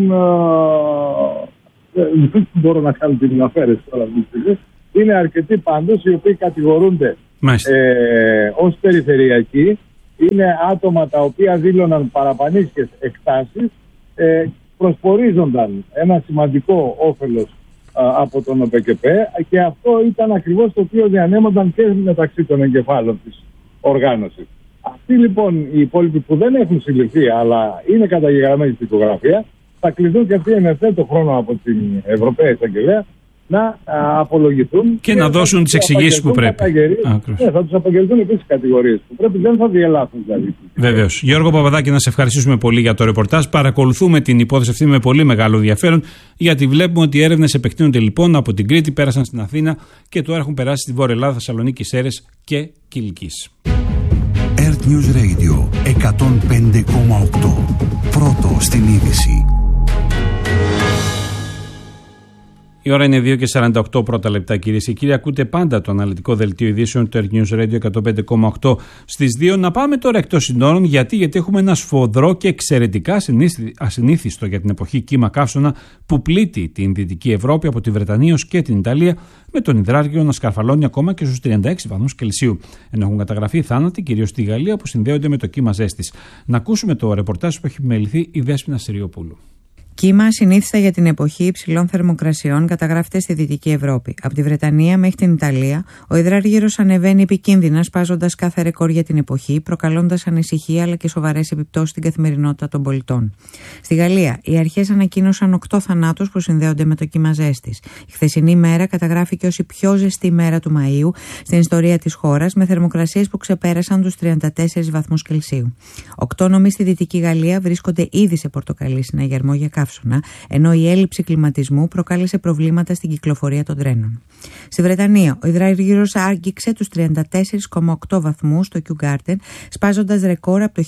Δεν μπορώ να κάνω την αφαίρεση τώρα αυτή τη στιγμή. Είναι αρκετοί πάντως οι οποίοι κατηγορούνται ως περιφερειακοί. Είναι άτομα τα οποία δήλωναν παραπανήσιες εκτάσεις, προσπορίζονταν ένα σημαντικό όφελος από τον ΟΠΕΚΕΠΕ και αυτό ήταν ακριβώς το οποίο διανέμονταν και μεταξύ των εγκεφάλων της οργάνωσης. Αυτοί λοιπόν οι υπόλοιποι που δεν έχουν συλληφθεί αλλά είναι καταγεγραμμένοι στην δικογραφία θα κληθούν και αυτοί εν ευθέτω χρόνο από την Ευρωπαϊκή Εισαγγελία να απολογηθούν και να δώσουν τις εξηγήσεις που πρέπει. Θα τους απαγγελθούν επίσης κατηγορίες που πρέπει, δεν θα διελάθουν δηλαδή. Βεβαίως. Γιώργο Παπαδάκη, να σε ευχαριστήσουμε πολύ για το ρεπορτάζ. Παρακολουθούμε την υπόθεση αυτή με πολύ μεγάλο ενδιαφέρον, γιατί βλέπουμε ότι οι έρευνες επεκτείνονται λοιπόν από την Κρήτη, πέρασαν στην Αθήνα και τώρα έχουν περάσει στη Βόρεια Ελλάδα, Θεσσαλονίκη, Σέρρες και Κιλκής. Earth News Radio 105,8. Πρώτο στην είδηση. Η ώρα είναι 2:48 πρώτα λεπτά, κυρίες και κύριοι. Ακούτε πάντα το αναλυτικό δελτίο ειδήσεων του Earth News Radio 105,8 στις 2. Να πάμε τώρα εκτός συνόρων, γιατί έχουμε ένα σφοδρό και εξαιρετικά ασυνήθιστο για την εποχή κύμα καύσωνα που πλήττει την Δυτική Ευρώπη από τη Βρετανία ως και την Ιταλία, με τον υδράργυρο να σκαρφαλώνει ακόμα και στους 36 βαθμούς Κελσίου. Ενώ έχουν καταγραφεί θάνατοι κυρίως στη Γαλλία που συνδέονται με το κύμα ζέστης. Να ακούσουμε το ρεπορτάζ που έχει επιμεληθεί η Δέσποινα Συριοπούλου. Κύμα ασυνήθιστα για την εποχή υψηλών θερμοκρασιών καταγράφεται στη Δυτική Ευρώπη. Από τη Βρετανία μέχρι την Ιταλία, ο υδράργυρος ανεβαίνει επικίνδυνα, σπάζοντας κάθε ρεκόρ για την εποχή, προκαλώντας ανησυχία αλλά και σοβαρές επιπτώσεις στην καθημερινότητα των πολιτών. Στη Γαλλία, οι αρχές ανακοίνωσαν 8 θανάτους που συνδέονται με το κύμα ζέστης. Η χθεσινή μέρα καταγράφηκε ως η πιο ζεστή μέρα του Μαΐου στην ιστορία της χώρας, με θερμοκρασίες που ξεπέρασαν τους 34 βαθμούς Κελσίου. 8 νομοί στη Δυτική Γαλλία βρίσκονται ήδη σε πορτοκαλί συναγερμό για καύσωνα, ενώ η έλλειψη κλιματισμού προκάλεσε προβλήματα στην κυκλοφορία των τρένων. Στη Βρετανία, ο υδράργυρος άγγιξε τους 34,8 βαθμούς στο Kew Garden, σπάζοντας ρεκόρ από το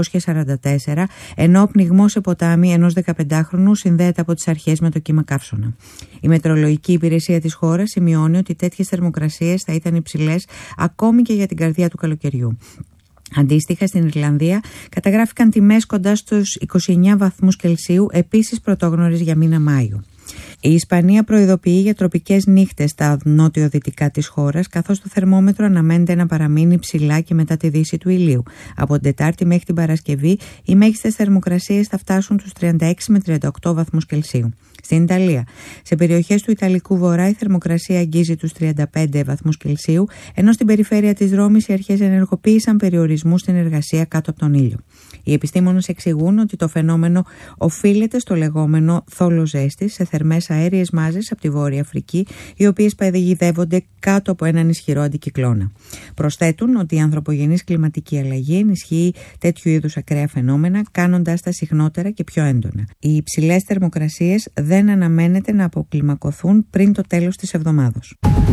1944, ενώ ο πνιγμός σε ποτάμι ενός 15χρονου συνδέεται από τις αρχές με το κύμα καύσωνα. Η μετεωρολογική υπηρεσία της χώρας σημειώνει ότι τέτοιες θερμοκρασίες θα ήταν υψηλές ακόμη και για την καρδιά του καλοκαιριού. Αντίστοιχα, στην Ιρλανδία καταγράφηκαν τιμές κοντά στους 29 βαθμούς Κελσίου, επίσης πρωτόγνωρες για μήνα Μάιο. Η Ισπανία προειδοποιεί για τροπικές νύχτες στα νότιο-δυτικά της χώρας, καθώς το θερμόμετρο αναμένεται να παραμείνει ψηλά και μετά τη δύση του ηλίου. Από την Τετάρτη μέχρι την Παρασκευή, οι μέγιστες θερμοκρασίες θα φτάσουν τους 36 με 38 βαθμούς Κελσίου. Στην Ιταλία, σε περιοχές του Ιταλικού Βορρά, η θερμοκρασία αγγίζει τους 35 βαθμούς Κελσίου, ενώ στην περιφέρεια της Ρώμης οι αρχές ενεργοποίησαν περιορισμούς στην εργασία κάτω από τον ήλιο. Οι επιστήμονες εξηγούν ότι το φαινόμενο οφείλεται στο λεγόμενο θόλο ζέστης, σε θερμές αέριες μάζες από τη Βόρεια Αφρική, οι οποίες παγιδεύονται κάτω από έναν ισχυρό αντικυκλώνα. Προσθέτουν ότι η ανθρωπογενής κλιματική αλλαγή ενισχύει τέτοιου είδους ακραία φαινόμενα, κάνοντάς τα συχνότερα και πιο έντονα. Οι υψηλές θερμοκρασίες δεν αναμένεται να αποκλιμακωθούν πριν το τέλος της εβδομάδος.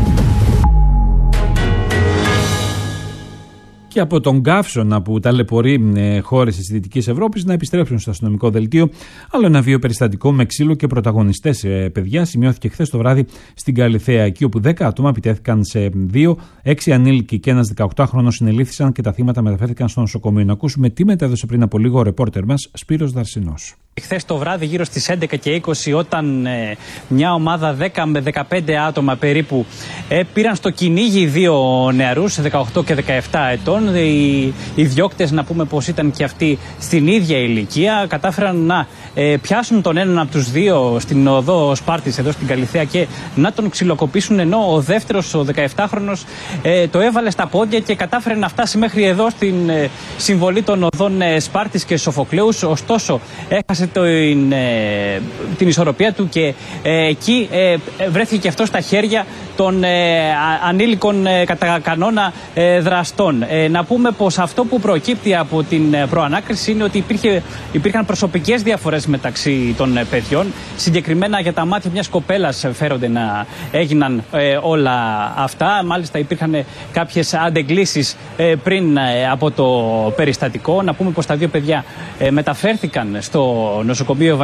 Και από τον καύσωνα που ταλαιπωρεί χώρες της Δυτικής Ευρώπης να επιστρέψουν στο αστυνομικό δελτίο. Άλλο ένα βίο περιστατικό με ξύλο και πρωταγωνιστές παιδιά σημειώθηκε χθες το βράδυ στην Καλιθέα, εκεί όπου 10 άτομα επιτέθηκαν σε 2, 6 ανήλικοι και ένας 18χρονος συνελήφθησαν και τα θύματα μεταφέρθηκαν στο νοσοκομείο. Να ακούσουμε τι μετέδωσε πριν από λίγο ο ρεπόρτερ μας Σπύρος Δαρσινός. Χθες το βράδυ γύρω στις 11 και 20 όταν μια ομάδα 10 με 15 άτομα περίπου πήραν στο κυνήγι δύο νεαρούς 18 και 17 ετών. Οι διώκτες, να πούμε πως ήταν και αυτοί στην ίδια ηλικία, κατάφεραν να πιάσουν τον έναν από τους δύο στην οδό Σπάρτης εδώ στην Καλιθέα και να τον ξυλοκοπήσουν, ενώ ο δεύτερος, ο 17χρονος, το έβαλε στα πόδια και κατάφερε να φτάσει μέχρι εδώ στην συμβολή των οδών Σπάρτης και Σοφοκλέους. Ωστόσο έχασε την ισορροπία του και εκεί βρέθηκε και αυτό στα χέρια των ανήλικων κατά κανόνα δραστών. Να πούμε πως αυτό που προκύπτει από την προανάκριση είναι ότι υπήρχαν προσωπικές διαφορές μεταξύ των παιδιών. Συγκεκριμένα για τα μάτια μιας κοπέλας φέρονται να έγιναν όλα αυτά. Μάλιστα υπήρχαν κάποιες αντεγκλήσεις πριν από το περιστατικό. Να πούμε πως τα δύο παιδιά μεταφέρθηκαν στο νοσοκομείο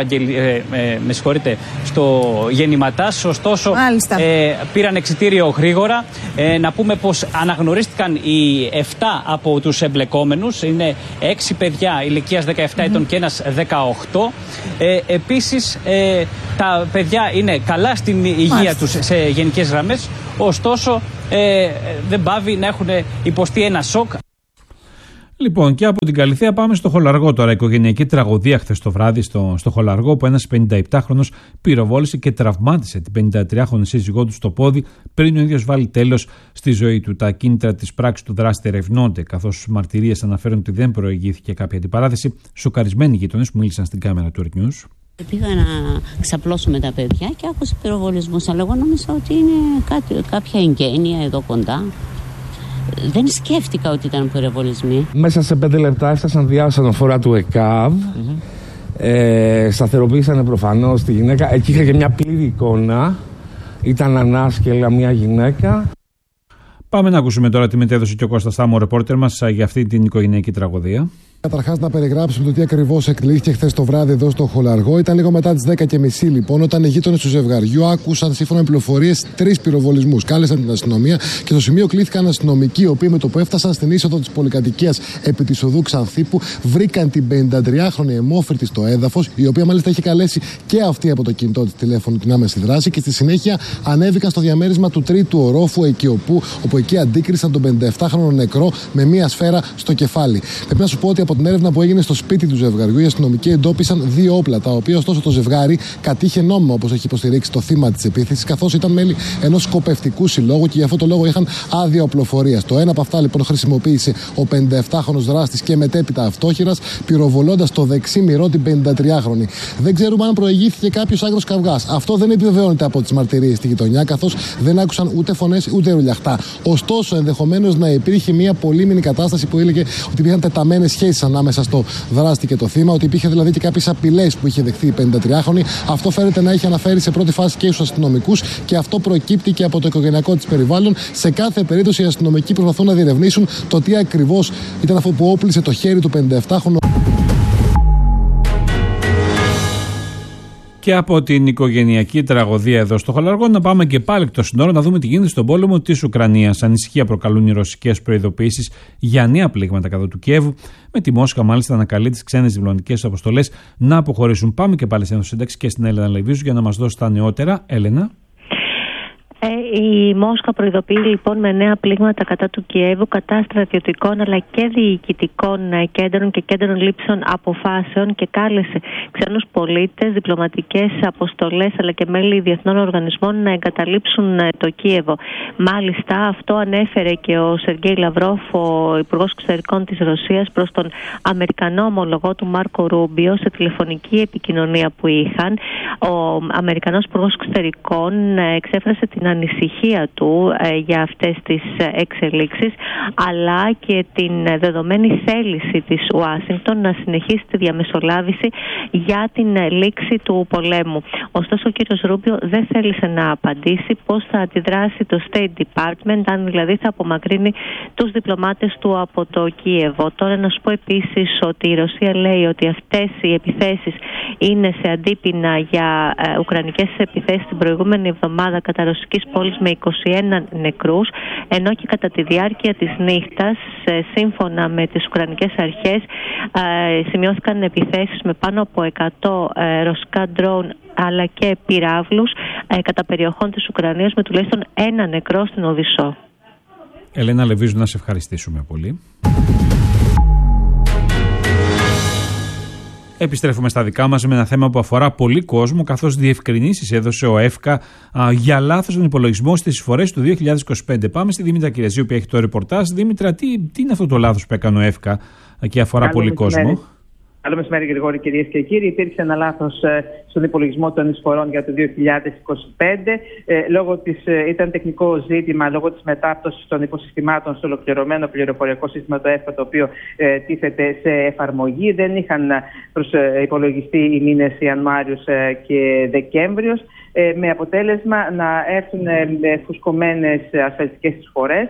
στο Γεννηματάς. Ωστόσο πήραν εξιτήριο γρήγορα. Να πούμε πως αναγνωρίστηκαν οι 7 από τους εμπλεκόμενους. Είναι 6 παιδιά ηλικίας 17 ετών και ένας 18. Επίσης τα παιδιά είναι καλά στην υγεία τους σε γενικές γραμμές. Ωστόσο δεν πάβει να έχουν υποστεί ένα σοκ. Λοιπόν, και από την Καλιθέα πάμε στο Χολαργό τώρα. Οικογενειακή τραγωδία χθες το βράδυ στο Χολαργό, που ένας 57χρονος πυροβόλησε και τραυμάτισε την 53χρονη σύζυγό του στο πόδι πριν ο ίδιος βάλει τέλος στη ζωή του. Τα κίνητρα της πράξης του δράστη ερευνώνται, καθώς μαρτυρίες αναφέρουν ότι δεν προηγήθηκε κάποια αντιπαράθεση. Σοκαρισμένοι γείτονες που μίλησαν στην κάμερα του Earth News. Πήγα να ξαπλώσω με τα παιδιά και άκουσα πυροβολισμούς, αλλά εγώ νόμιζα ότι είναι κάποια εγγένεια εδώ κοντά. Δεν σκέφτηκα ότι ήταν πυροβολισμοί. Μέσα σε 5 λεπτά έφτασαν διάσωνοφορά του ΕΚΑΒ. Σταθεροποίησαν προφανώς τη γυναίκα. Εκεί είχα και μια πλήρη εικόνα. Ήταν ανάσκελα μια γυναίκα. Πάμε να ακούσουμε τώρα τι μετέδωσε και ο Κώστας Στάμο, ο ρεπόρτερ μας, για αυτή την οικογενειακή τραγωδία. Καταρχάς, να περιγράψουμε το τι ακριβώς εκλήθηκε χθες το βράδυ εδώ στο Χολαργό. Ήταν λίγο μετά τις 10:30 λοιπόν, όταν οι γείτονες του ζευγαριού άκουσαν σύμφωνα με πληροφορίες 3 πυροβολισμούς. Κάλεσαν την αστυνομία και στο σημείο κλήθηκαν αστυνομικοί, οι οποίοι με το που έφτασαν στην είσοδο της πολυκατοικίας επί της οδού Ξανθήπου, βρήκαν την 53χρονη αιμόφυρτη στο έδαφος, η οποία μάλιστα είχε καλέσει και αυτή από το κινητό της τηλέφωνο την άμεση δράση, και στη συνέχεια ανέβηκαν στο διαμέρισμα του τρίτου ορόφου, όπου εκεί αντίκρισαν τον 57χρονο νεκρό με μία σφαίρα στο κεφάλι. Πρέπει να σου πω ότι από την έρευνα που έγινε στο σπίτι του ζευγαριού, οι αστυνομικοί εντόπισαν 2 όπλα, τα οποία ωστόσο το ζευγάρι κατήχε νόμιμα, όπως έχει υποστηρίξει το θύμα της επίθεσης, καθώς ήταν μέλη ενός σκοπευτικού συλλόγου και γι' αυτό το λόγο είχαν άδεια οπλοφορίας. Το ένα από αυτά λοιπόν χρησιμοποίησε ο 57χρονος δράστης και μετέπειτα αυτόχειρας, πυροβολώντας το δεξί μυρό την 53χρονη. Δεν ξέρουμε αν προηγήθηκε κάποιος άγριος καυγάς. Αυτό δεν επιβεβαιώνεται από τις μαρτυρίες στη γειτονιά, καθώς δεν άκουσαν ούτε φωνές ούτε ρουλιαχτά. Ωστόσο, ενδεχομένως να υπήρχε μια πολύμηνη κατάσταση που έλεγε ότι υπήρχαν τεταμένες σχέσεις ανάμεσα στο δράστη και το θύμα, ότι υπήρχε δηλαδή και κάποιες απειλές που είχε δεχθεί η 53χρονη. Αυτό φαίνεται να είχε αναφέρει σε πρώτη φάση και στους αστυνομικούς, και αυτό προκύπτει και από το οικογενειακό της περιβάλλον. Σε κάθε περίπτωση, οι αστυνομικοί προσπαθούν να διερευνήσουν το τι ακριβώς ήταν αυτό που όπλησε το χέρι του 57χρονου. Και από την οικογενειακή τραγωδία εδώ στο Χολαργό, να πάμε και πάλι εκτός συνόρων να δούμε τι γίνεται στον πόλεμο της Ουκρανίας. Ανησυχία προκαλούν οι ρωσικές προειδοποιήσεις για νέα πλήγματα κατά του Κιέβου, με τη Μόσχα μάλιστα να καλεί τις ξένες διπλωματικές αποστολές να αποχωρήσουν. Πάμε και πάλι στην σύνταξη και στην Έλενα Λεβίζου για να μας δώσει τα νεότερα. Έλενα. Η Μόσχα προειδοποιεί λοιπόν με νέα πλήγματα κατά του Κιέβου, κατά στρατιωτικών αλλά και διοικητικών κέντρων και κέντρων λήψεων αποφάσεων, και κάλεσε ξένους πολίτες, διπλωματικές αποστολές αλλά και μέλη διεθνών οργανισμών να εγκαταλείψουν το Κίεβο. Μάλιστα, αυτό ανέφερε και ο Σεργέη Λαυρόφ, ο Υπουργός Εξωτερικών της Ρωσίας, προς τον Αμερικανό ομολογό του Μάρκο Ρούμπιο σε τηλεφωνική επικοινωνία που είχαν. Ο Αμερικανός Υπουργός Εξωτερικών εξέφρασε την ανησυχία του για αυτές τις εξελίξεις, αλλά και την δεδομένη θέληση της Ουάσιγκτον να συνεχίσει τη διαμεσολάβηση για την λήξη του πολέμου. Ωστόσο, ο κύριος Ρούμπιο δεν θέλησε να απαντήσει πώς θα αντιδράσει το State Department, αν δηλαδή θα απομακρύνει τους διπλωμάτες του από το Κίεβο. Τώρα να σου πω επίσης ότι η Ρωσία λέει ότι αυτές οι επιθέσεις είναι σε αντίπεινα για ουκρανικές επιθέσεις την προηγούμενη εβδομάδα κατά ρωσικής πόλης Μαριούπολης με 21 νεκρούς, ενώ και κατά τη διάρκεια της νύχτας, σύμφωνα με τις Ουκρανικές αρχές, σημειώθηκαν επιθέσεις με πάνω από 100 ρωσικά ντρόουν αλλά και πυράβλους κατά περιοχών της Ουκρανίας, με τουλάχιστον ένα νεκρό στην Οδυσσό. Ελένα Λεβίζου, να σε ευχαριστήσουμε πολύ. Επιστρέφουμε στα δικά μας με ένα θέμα που αφορά πολύ κόσμο, καθώς διευκρινήσεις έδωσε ο ΕΦΚΑ για λάθος τον υπολογισμό στις εισφορές του 2025. Πάμε στη Δήμητρα Κυραζή, που έχει το ρεπορτάζ. Δήμητρα, τι είναι αυτό το λάθος που έκανε ο ΕΦΚΑ και αφορά πολύ κόσμο? Καλό μεσημέρι, Γρηγόρη, κυρίες και κύριοι. Υπήρξε ένα λάθος στον υπολογισμό των εισφορών για το 2025. Ήταν τεχνικό ζήτημα λόγω της μετάπτωσης των υποσυστημάτων στο ολοκληρωμένο πληροφοριακό σύστημα, το ΕΦΚΑ, το οποίο τίθεται σε εφαρμογή. Δεν είχαν υπολογιστεί οι μήνες Ιανουάριος και Δεκέμβριος, με αποτέλεσμα να έρθουν φουσκωμένες ασφαλιστικές εισφορές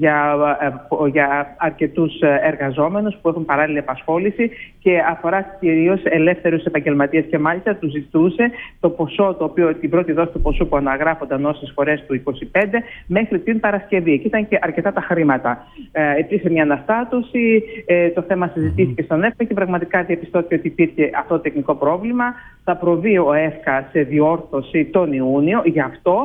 για αρκετούς εργαζόμενους που έχουν παράλληλη απασχόληση, και αφορά κυρίως ελεύθερους επαγγελματίες, και μάλιστα τους ζητούσε το ποσό, το οποίο την πρώτη δόση του ποσού που αναγράφονταν ως εισφορές του 2025 μέχρι την Παρασκευή. Και ήταν και αρκετά τα χρήματα. Υπήρξε μια αναστάτωση, το θέμα συζητήθηκε στον ΕΦΚΑ και πραγματικά διαπιστώθηκε ότι υπήρχε αυτό το τεχνικό πρόβλημα. Θα προβεί ο ΕΦΚΑ σε διόρθωση τον Ιούνιο. Γι' αυτό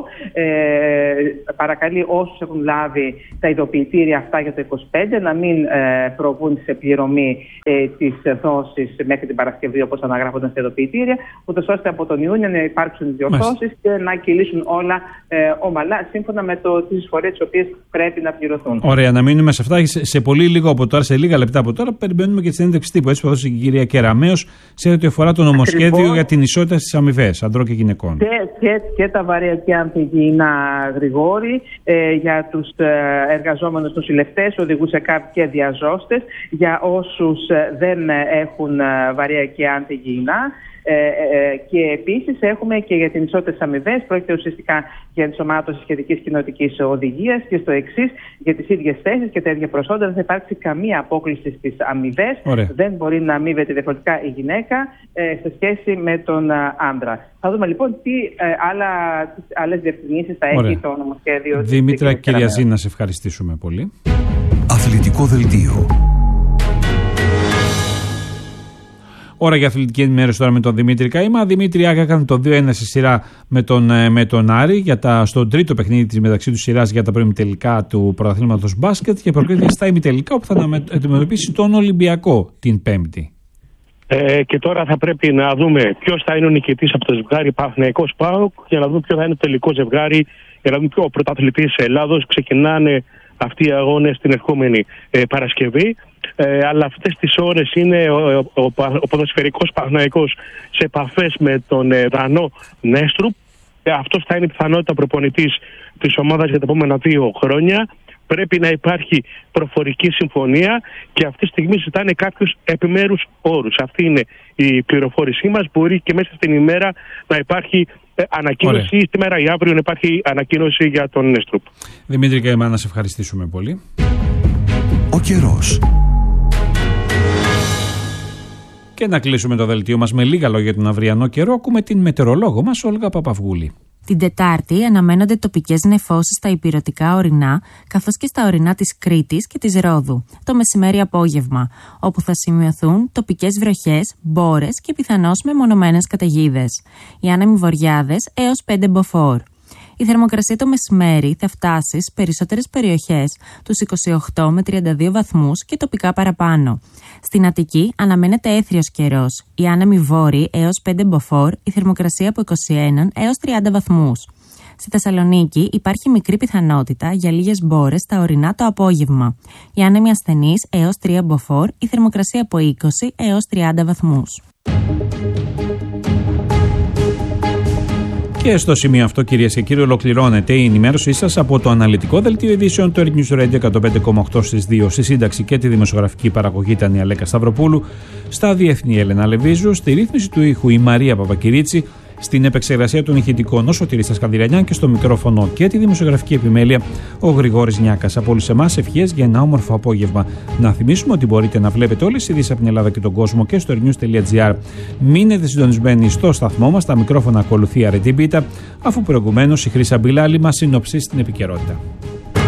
παρακαλεί όσους έχουν λάβει τα ειδοποιητήρια αυτά για το 2025 να μην προβούν σε πληρωμή της δόσης μέχρι την Παρασκευή, όπως αναγράφονταν στα ειδοποιητήρια, ούτως ώστε από τον Ιούνιο να υπάρξουν διορθώσεις και να κυλήσουν όλα ομαλά, σύμφωνα με τις εισφορές τις οποίες πρέπει να πληρωθούν. Ωραία, να μείνουμε σε αυτά. Σε πολύ λίγο από τώρα, σε λίγα λεπτά από τώρα, περιμένουμε και τη συνέντευξη τύπου. Έτσι που έδωσε η κυρία Κεραμέως σε ό,τι αφορά το νομοσχέδιο για την ισότητα στις αμοιβές ανδρών και γυναικών. Και τα βαρέα και ανθυγιεινά, Γρηγόρη, για τους εργαζόμενους νοσηλευτές, οδηγούς ΕΚΑΒ και διαζώστες, για όσους δεν έχουν βαρέα και ανθυγιεινά. Και επίσης έχουμε και για την ισότητα στις αμοιβές. Πρόκειται ουσιαστικά για ενσωμάτωση σχετικής κοινοτικής οδηγίας, και στο εξής, για τις ίδιες θέσεις και τα ίδια προσόντα δεν θα υπάρξει καμία απόκληση στις αμοιβές. Δεν μπορεί να αμείβεται διαφορετικά η γυναίκα σε σχέση με τον άντρα. Θα δούμε λοιπόν τι άλλες διευκρινήσεις θα έχει το νομοσχέδιο. Δήμητρα Κυριαζή, να σε ευχαριστήσουμε πολύ. Αθλητικό δελτίο. Ώρα για αθλητική ενημέρωση τώρα με τον Δημήτρη Καήμα. Δημήτρη, έκανε το 2-1 στη σειρά με τον Άρη στο τρίτο παιχνίδι της μεταξύ του σειράς για τα προημιτελικά του πρωταθλήματος μπάσκετ, και προκρίθηκε στα ημιτελικά, όπου θα αντιμετωπίσει τον Ολυμπιακό την Πέμπτη. Και τώρα θα πρέπει να δούμε ποιος θα είναι ο νικητής από το ζευγάρι Παναθηναϊκός ΠΑΟΚ, για να δούμε ποιο θα είναι το τελικό ζευγάρι, για να δούμε ποιο ο πρωταθλητής Ελλάδος. Ξεκινάνε αυτοί οι αγώνες την ερχόμενη Παρασκευή. Αλλά αυτές τις ώρες είναι ο ποδοσφαιρικός Παναθηναϊκός σε επαφές με τον Δανό Νέστρουπ. Αυτός θα είναι η πιθανότητα προπονητής της ομάδας για τα επόμενα 2 χρόνια. Πρέπει να υπάρχει προφορική συμφωνία, και αυτή τη στιγμή ζητάνε κάποιους επιμέρους όρους. Αυτή είναι η πληροφόρησή μας. Μπορεί και μέσα στην ημέρα να υπάρχει ανακοίνωση, ή σήμερα ή αύριο να υπάρχει ανακοίνωση για τον Νέστρουπ. Δημήτρη Καημά, να σε ευχαριστήσουμε πολύ. Ο καιρός. Και να κλείσουμε το δελτίο μας με λίγα λόγια για τον αυριανό καιρό. Ακούμε την μετεωρολόγο μας, Όλγα Παπαυγούλη. Την Τετάρτη αναμένονται τοπικές νεφώσεις στα ηπειρωτικά ορεινά, καθώς και στα ορεινά της Κρήτης και της Ρόδου, το μεσημέρι απόγευμα, όπου θα σημειωθούν τοπικές βροχές, μπόρες και πιθανώς μεμονωμένες καταιγίδες. Οι άνεμοι βορειάδες έως 5 μποφόρ. Η θερμοκρασία το μεσημέρι θα φτάσει στις περισσότερες περιοχές τους 28 με 32 βαθμούς και τοπικά παραπάνω. Στην Αττική αναμένεται έθριος καιρός. Οι άνεμοι βόρειοι έως 5 μποφόρ, η θερμοκρασία από 21 έως 30 βαθμούς. Στη Θεσσαλονίκη υπάρχει μικρή πιθανότητα για λίγες μπόρες στα ορεινά το απόγευμα. Οι άνεμοι ασθενείς έως 3 μποφόρ, η θερμοκρασία από 20 έως 30 βαθμούς. Και στο σημείο αυτό, κυρίες και κύριοι, ολοκληρώνεται η ενημέρωσή σας από το αναλυτικό δελτίο ειδήσεων του News Radio 105,8 στις 2. Στη σύνταξη και τη δημοσιογραφική παραγωγή ήταν η Αλέκα Σταυροπούλου, στα διεθνή Έλενα Λεβίζου, στη ρύθμιση του ήχου η Μαρία Παπακυρίτσι, Στην επεξεργασία των ηχητικών ο Σωτήρης Τασκανδυρανιάν και στο μικρόφωνο και τη δημοσιογραφική επιμέλεια ο Γρηγόρης Νιάκας. Από όλους εμάς ευχές για ένα όμορφο απόγευμα. Να θυμίσουμε ότι μπορείτε να βλέπετε όλες τις ειδήσεις από την Ελλάδα και τον κόσμο και στο news.gr. Μείνετε συντονισμένοι στο σταθμό μας. Τα μικρόφωνα ακολουθεί Αρετή Μπίτα, αφού προηγουμένως η Χρύσα Μπιλάλη μας συνοψίσει την επικαιρότητα.